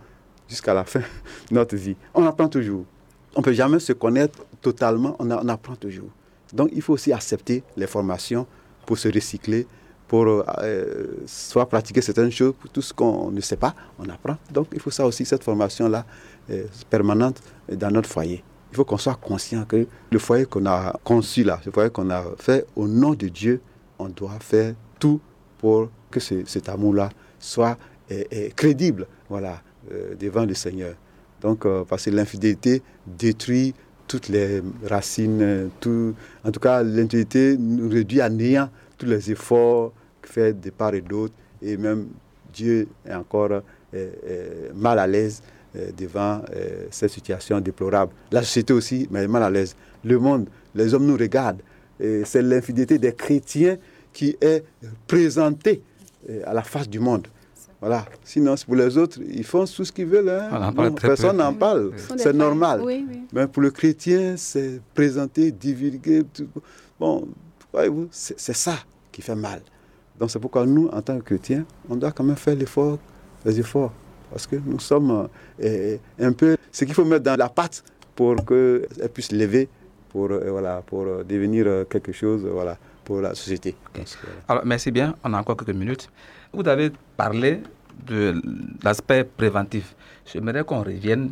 jusqu'à la fin de notre vie. On apprend toujours. On ne peut jamais se connaître totalement, on, a, on apprend toujours. Donc, il faut aussi accepter les formations pour se recycler, pour euh, soit pratiquer certaines choses, pour tout ce qu'on ne sait pas, on apprend. Donc, il faut ça aussi, cette formation-là, euh, permanente dans notre foyer. Il faut qu'on soit conscient que le foyer qu'on a conçu là, le foyer qu'on a fait, au nom de Dieu, on doit faire tout pour que ce, cet amour-là soit euh, euh, crédible, voilà, euh, devant le Seigneur. Donc, euh, parce que l'infidélité détruit toutes les racines, tout, en tout cas, l'infidélité nous réduit à néant tous les efforts faits de part et d'autre, et même Dieu est encore euh, euh, mal à l'aise euh, devant euh, cette situation déplorable. La société aussi mais est mal à l'aise. Le monde, les hommes nous regardent. Et c'est l'infidélité des chrétiens qui est présentée euh, à la face du monde. Voilà. Sinon, pour les autres, ils font tout ce qu'ils veulent. Hein. Non, personne n'en parle. Oui. C'est normal. Oui, oui. Mais pour le chrétien, c'est présenté, divulgué. Tout. Bon, voyez-vous, c'est, c'est ça qui fait mal. Donc, c'est pourquoi nous, en tant que chrétiens, on doit quand même faire l'effort, les efforts. Parce que nous sommes euh, un peu ce qu'il faut mettre dans la pâte pour qu'elle puisse lever, pour, euh, voilà, pour devenir quelque chose voilà, pour la société. Okay. Que, voilà. Alors, merci bien. On a encore quelques minutes. Vous avez parlé de l'aspect préventif. J'aimerais qu'on revienne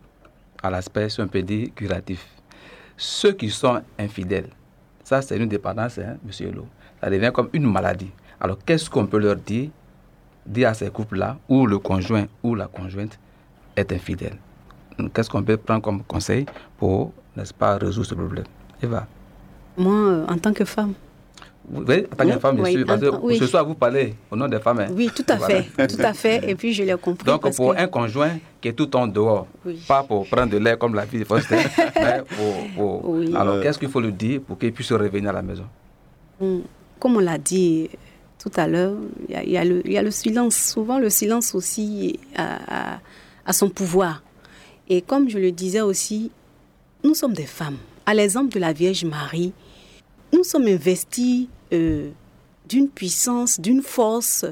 à l'aspect, si on peut dire, curatif. Ceux qui sont infidèles, ça c'est une dépendance, hein, monsieur Elo. Ça devient comme une maladie. Alors qu'est-ce qu'on peut leur dire, dire à ces couples-là, où le conjoint ou la conjointe est infidèle? Qu'est-ce qu'on peut prendre comme conseil pour, n'est-ce pas, résoudre ce problème? Eva? Moi, euh, en tant que femme. Oui, en tant que femme, bien sûr. Parce que oui. Ce soir, vous parlez au nom des femmes. Hein. Oui, tout à voilà. fait. Tout à fait. Et puis, je l'ai compris. Donc, parce pour que... un conjoint qui est tout le temps dehors, oui. pas pour prendre de l'air comme la vie de Foster, mais pour... pour... Oui. Alors, qu'est-ce qu'il faut lui dire pour qu'il puisse revenir à la maison? Comme on l'a dit tout à l'heure, il y, y, y a le silence. Souvent, le silence aussi a, a, a son pouvoir. Et comme je le disais aussi, nous sommes des femmes. À l'exemple de la Vierge Marie, nous sommes investis euh, d'une puissance, d'une force.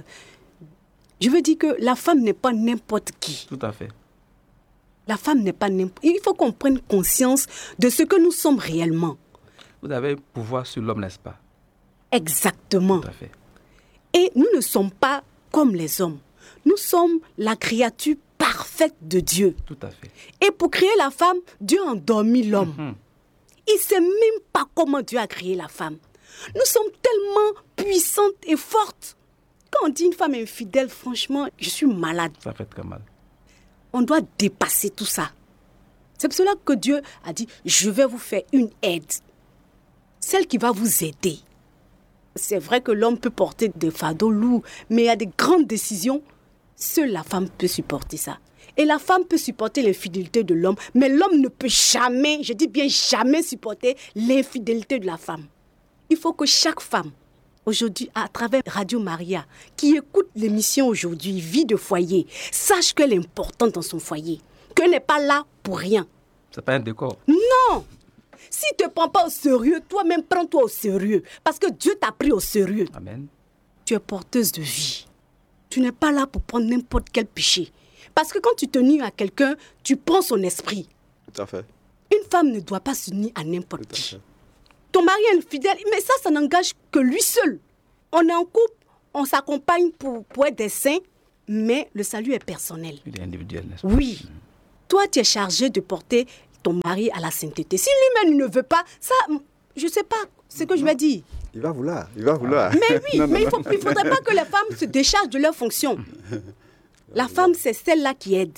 Je veux dire que la femme n'est pas n'importe qui. Tout à fait. La femme n'est pas n'importe qui. Il faut qu'on prenne conscience de ce que nous sommes réellement. Vous avez pouvoir sur l'homme, n'est-ce pas? Exactement. Tout à fait. Et nous ne sommes pas comme les hommes. Nous sommes la créature parfaite de Dieu. Tout à fait. Et pour créer la femme, Dieu a endormi l'homme. Mm-hmm. Il ne sait même pas comment Dieu a créé la femme. Nous sommes tellement puissantes et fortes. Quand on dit une femme infidèle, franchement, je suis malade. Ça fait très mal. On doit dépasser tout ça. C'est pour cela que Dieu a dit, je vais vous faire une aide. Celle qui va vous aider. C'est vrai que l'homme peut porter des fardeaux lourds, mais il y a des grandes décisions. Seule la femme peut supporter ça. Et la femme peut supporter l'infidélité de l'homme, mais l'homme ne peut jamais, je dis bien jamais supporter l'infidélité de la femme. Il faut que chaque femme, aujourd'hui, à travers Radio Maria, qui écoute l'émission aujourd'hui, Vie de foyer, sache qu'elle est importante dans son foyer, qu'elle n'est pas là pour rien. C'est pas un décor. Non! Si tu ne te prends pas au sérieux, toi-même prends-toi au sérieux, parce que Dieu t'a pris au sérieux. Amen. Tu es porteuse de vie. Tu n'es pas là pour prendre n'importe quel péché. Parce que quand tu te nuis à quelqu'un, tu prends son esprit. Tout à fait. Une femme ne doit pas se nier à n'importe Tout qui. À Ton mari est infidèle, mais ça, ça n'engage que lui seul. On est en couple, on s'accompagne pour, pour être des saints, mais le salut est personnel. Il est individuel, n'est-ce pas? Oui. Mmh. Toi, tu es chargé de porter ton mari à la sainteté. Si lui-même ne veut pas, ça, je ne sais pas ce que je vais dire. Il va vouloir, il va vouloir. Mais oui, non, mais non, il ne faudrait pas que les femmes se déchargent de leurs fonctions. La femme, c'est celle-là qui aide.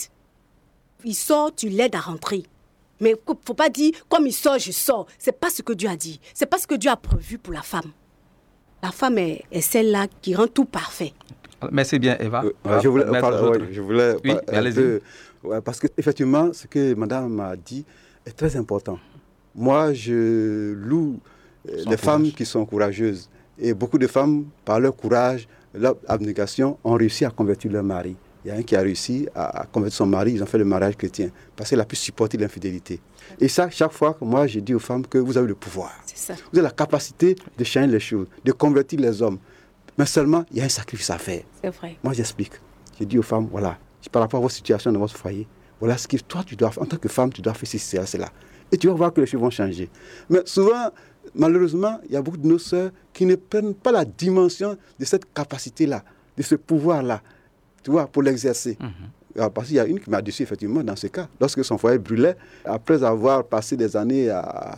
Il sort, tu l'aides à rentrer. Mais il ne faut pas dire, comme il sort, je sors. Ce n'est pas ce que Dieu a dit. Ce n'est pas ce que Dieu a prévu pour la femme. La femme est, est celle-là qui rend tout parfait. Merci bien, Eva. Euh, je voulais, par, ouais, je voulais oui, par, un peu, ouais, parce qu'effectivement, ce que madame m'a dit est très important. Moi, je loue euh, les courage. femmes qui sont courageuses. Et beaucoup de femmes, par leur courage, leur abnégation, ont réussi à convertir leur mari. Il y a un qui a réussi à, à convertir son mari, ils ont fait le mariage chrétien, parce qu'elle a pu supporter l'infidélité. Et ça, chaque fois, moi, je dis aux femmes que vous avez le pouvoir. C'est ça. Vous avez la capacité de changer les choses, de convertir les hommes. Mais seulement, il y a un sacrifice à faire. C'est vrai. Moi, j'explique. Je dis aux femmes, voilà, par rapport à votre situation dans votre foyer. Voilà ce que toi, tu dois faire. En tant que femme, tu dois faire ceci, cela. Et tu vas voir que les choses vont changer. Mais souvent, malheureusement, il y a beaucoup de nos sœurs qui ne prennent pas la dimension de cette capacité-là, de ce pouvoir-là, tu vois, pour l'exercer. Mm-hmm. Parce qu'il y a une qui m'a déçu, effectivement, dans ce cas. Lorsque son foyer brûlait, après avoir passé des années à,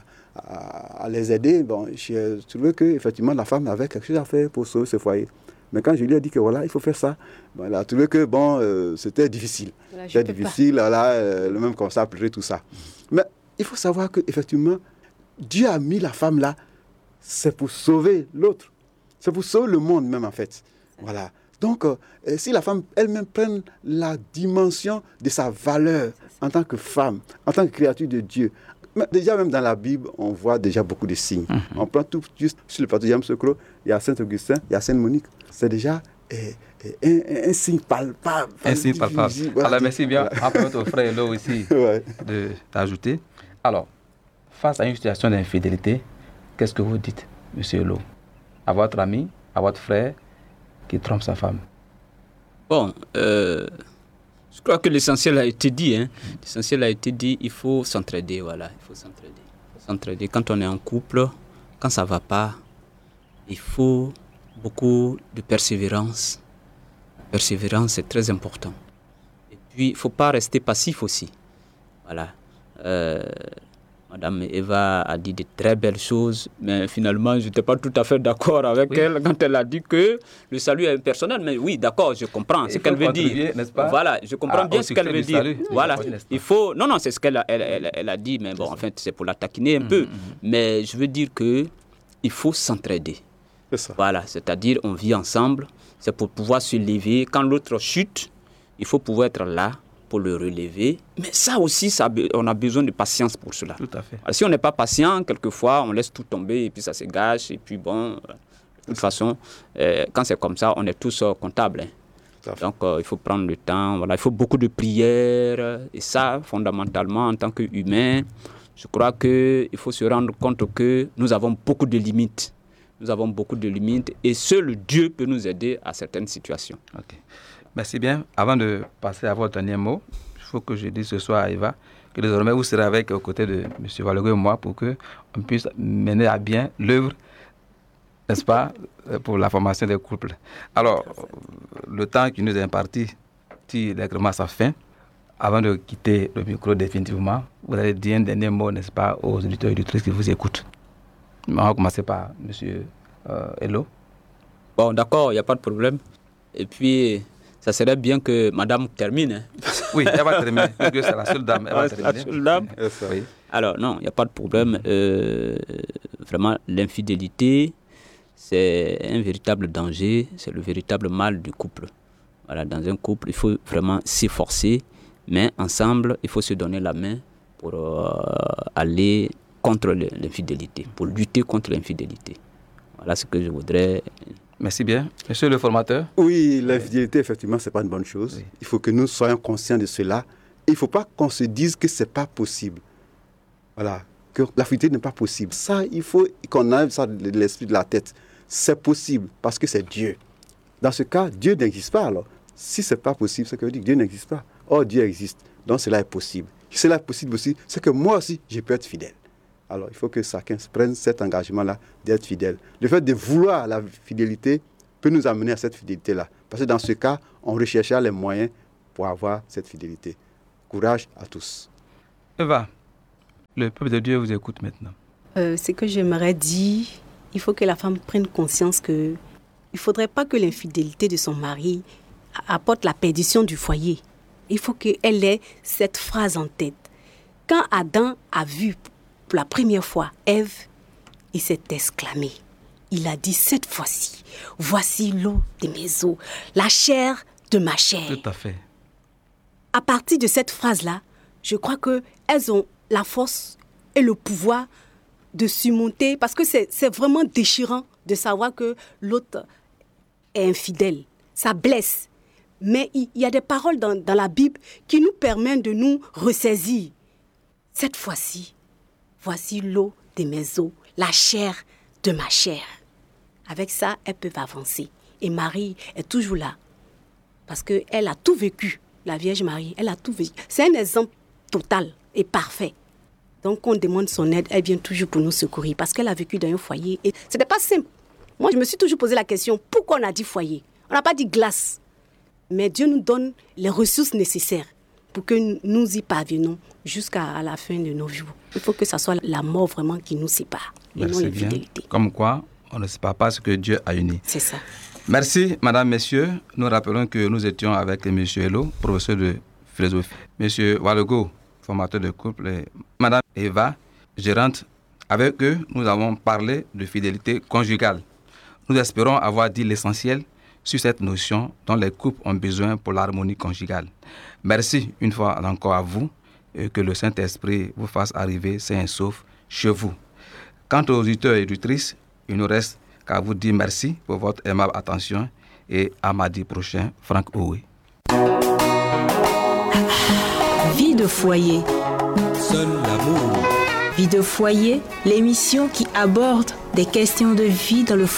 à, à les aider, bon, j'ai trouvé qu'effectivement, la femme avait quelque chose à faire pour sauver ce foyer. Mais quand je lui ai dit que voilà, il faut faire ça, bon, elle a trouvé que bon, euh, c'était difficile. Voilà, c'était difficile, là, euh, le même comme ça, pleurer, tout ça. Mais il faut savoir qu'effectivement, Dieu a mis la femme là, c'est pour sauver l'autre. C'est pour sauver le monde même, en fait. Voilà. Donc, euh, si la femme elle-même prenne la dimension de sa valeur en tant que femme, en tant que créature de Dieu, mais déjà même dans la Bible, on voit déjà beaucoup de signes. Mm-hmm. On prend tout juste sur le plateau de James Socro, il y a Saint-Augustin, il y a Sainte-Monique. C'est déjà eh, eh, un, un signe palpable. Un signe palpable. Voilà. Alors, merci bien. Voilà. Après notre frère Elo aussi ouais. de, d'ajouter. Alors, face à une situation d'infidélité, qu'est-ce que vous dites, monsieur Elo, à votre ami, à votre frère qui trompe sa femme? Bon, euh, je crois que l'essentiel a été dit. Hein. L'essentiel a été dit, il faut s'entraider, voilà. Il faut s'entraider. Il faut s'entraider. Quand on est en couple, quand ça ne va pas, il faut beaucoup de persévérance. Persévérance, c'est très important. Et puis, il ne faut pas rester passif aussi. Voilà. Euh, Madame Eva a dit de très belles choses, mais finalement, je n'étais pas tout à fait d'accord avec oui. elle quand elle a dit que le salut est impersonnel. Mais oui, d'accord, je comprends ce qu'elle veut dire. N'est-ce pas? Voilà, je comprends ah, bien ce qu'elle veut dire. Salut. Voilà, il faut... Non, non, c'est ce qu'elle a, elle, elle, elle a dit, mais bon, en fait, c'est pour la taquiner un mmh, peu. Mmh. Mais je veux dire qu'il faut s'entraider. C'est ça. Voilà, c'est-à-dire on vit ensemble, c'est pour pouvoir se lever. Quand l'autre chute, il faut pouvoir être là pour le relever. Mais ça aussi, ça, on a besoin de patience pour cela. Tout à fait. Alors, si on n'est pas patient, quelquefois, on laisse tout tomber et puis ça se gâche. Et puis bon, de toute façon, euh, quand c'est comme ça, on est tous euh, comptables. Hein. Donc, euh, il faut prendre le temps. Voilà, il faut beaucoup de prières. Et ça, fondamentalement, en tant qu'humain, je crois qu'il faut se rendre compte que nous avons beaucoup de limites. Nous avons beaucoup de limites et seul Dieu peut nous aider à certaines situations. Ok. Merci bien. Avant de passer à votre dernier mot, il faut que je dise ce soir à Eva que désormais vous serez avec aux côtés de M. Valogo et moi pour qu'on puisse mener à bien l'œuvre, n'est-ce pas, pour la formation des couples. Alors, le temps qui nous est imparti tire légèrement à sa fin. Avant de quitter le micro définitivement, vous allez dire un dernier mot, n'est-ce pas, aux auditeurs et auditrices qui vous écoutent. On va commencer par M. Euh, Elo. Bon, d'accord, il n'y a pas de problème. Et puis, ça serait bien que Madame termine. Hein. Oui, elle va terminer, parce que c'est la seule dame. Elle va terminer. La seule dame. Oui. Alors, non, il n'y a pas de problème. Euh, vraiment, l'infidélité, c'est un véritable danger, c'est le véritable mal du couple. Voilà, dans un couple, il faut vraiment s'efforcer, mais ensemble, il faut se donner la main pour euh, aller contre l'infidélité, pour lutter contre l'infidélité. Voilà ce que je voudrais. Merci bien. Monsieur le formateur. Oui, l'infidélité, effectivement, ce n'est pas une bonne chose. Oui. Il faut que nous soyons conscients de cela. Il ne faut pas qu'on se dise que ce n'est pas possible. Voilà, que l'infidélité n'est pas possible. Ça, il faut qu'on enlève ça de l'esprit de la tête. C'est possible parce que c'est Dieu. Dans ce cas, Dieu n'existe pas alors. Si ce n'est pas possible, c'est que Dieu n'existe pas. Or, Dieu existe. Donc, cela est possible. Si cela est possible aussi, c'est que moi aussi, je peux être fidèle. Alors, il faut que chacun prenne cet engagement-là d'être fidèle. Le fait de vouloir la fidélité peut nous amener à cette fidélité-là. Parce que dans ce cas, on recherchera les moyens pour avoir cette fidélité. Courage à tous. Eva, le peuple de Dieu vous écoute maintenant. Euh, ce que j'aimerais dire, il faut que la femme prenne conscience que il ne faudrait pas que l'infidélité de son mari apporte la perdition du foyer. Il faut qu'elle ait cette phrase en tête. Quand Adam a vu pour la première fois Ève, il s'est exclamé. Il a dit cette fois-ci, voici l'eau de mes os, la chair de ma chair. Tout à fait. À partir de cette phrase-là, je crois qu'elles ont la force et le pouvoir de surmonter, parce que c'est, c'est vraiment déchirant de savoir que l'autre est infidèle. Ça blesse. Mais il y a des paroles dans, dans la Bible qui nous permettent de nous ressaisir. Cette fois-ci, voici l'eau de mes os, la chair de ma chair. Avec ça, elles peuvent avancer. Et Marie est toujours là. Parce qu'elle a tout vécu la Vierge Marie, elle a tout vécu. C'est un exemple total et parfait. Donc, on demande son aide, elle vient toujours pour nous secourir parce qu'elle a vécu dans un foyer. Et ce n'était pas simple. Moi, je me suis toujours posé la question, pourquoi on a dit foyer? On n'a pas dit glace. Mais Dieu nous donne les ressources nécessaires pour que nous y parvenons jusqu'à la fin de nos jours. Il faut que ce soit la mort vraiment qui nous sépare et non l'infidélité. Comme quoi, on ne sépare pas ce que Dieu a uni. C'est ça. Merci, madame, messieurs. Nous rappelons que nous étions avec M. Hello, professeur de philosophie. M. Walogo, formateur de couple, et madame Eva, gérante. Avec eux, nous avons parlé de fidélité conjugale. Nous espérons avoir dit l'essentiel sur cette notion dont les couples ont besoin pour l'harmonie conjugale. Merci une fois encore à vous et que le Saint-Esprit vous fasse arriver sain et sauf chez vous. Quant aux auditeurs et auditrices, il nous reste qu'à vous dire merci pour votre aimable attention et à mardi prochain, Franck Oué. Vie de foyer. Seul l'amour. Vie de foyer, l'émission qui aborde des questions de vie dans le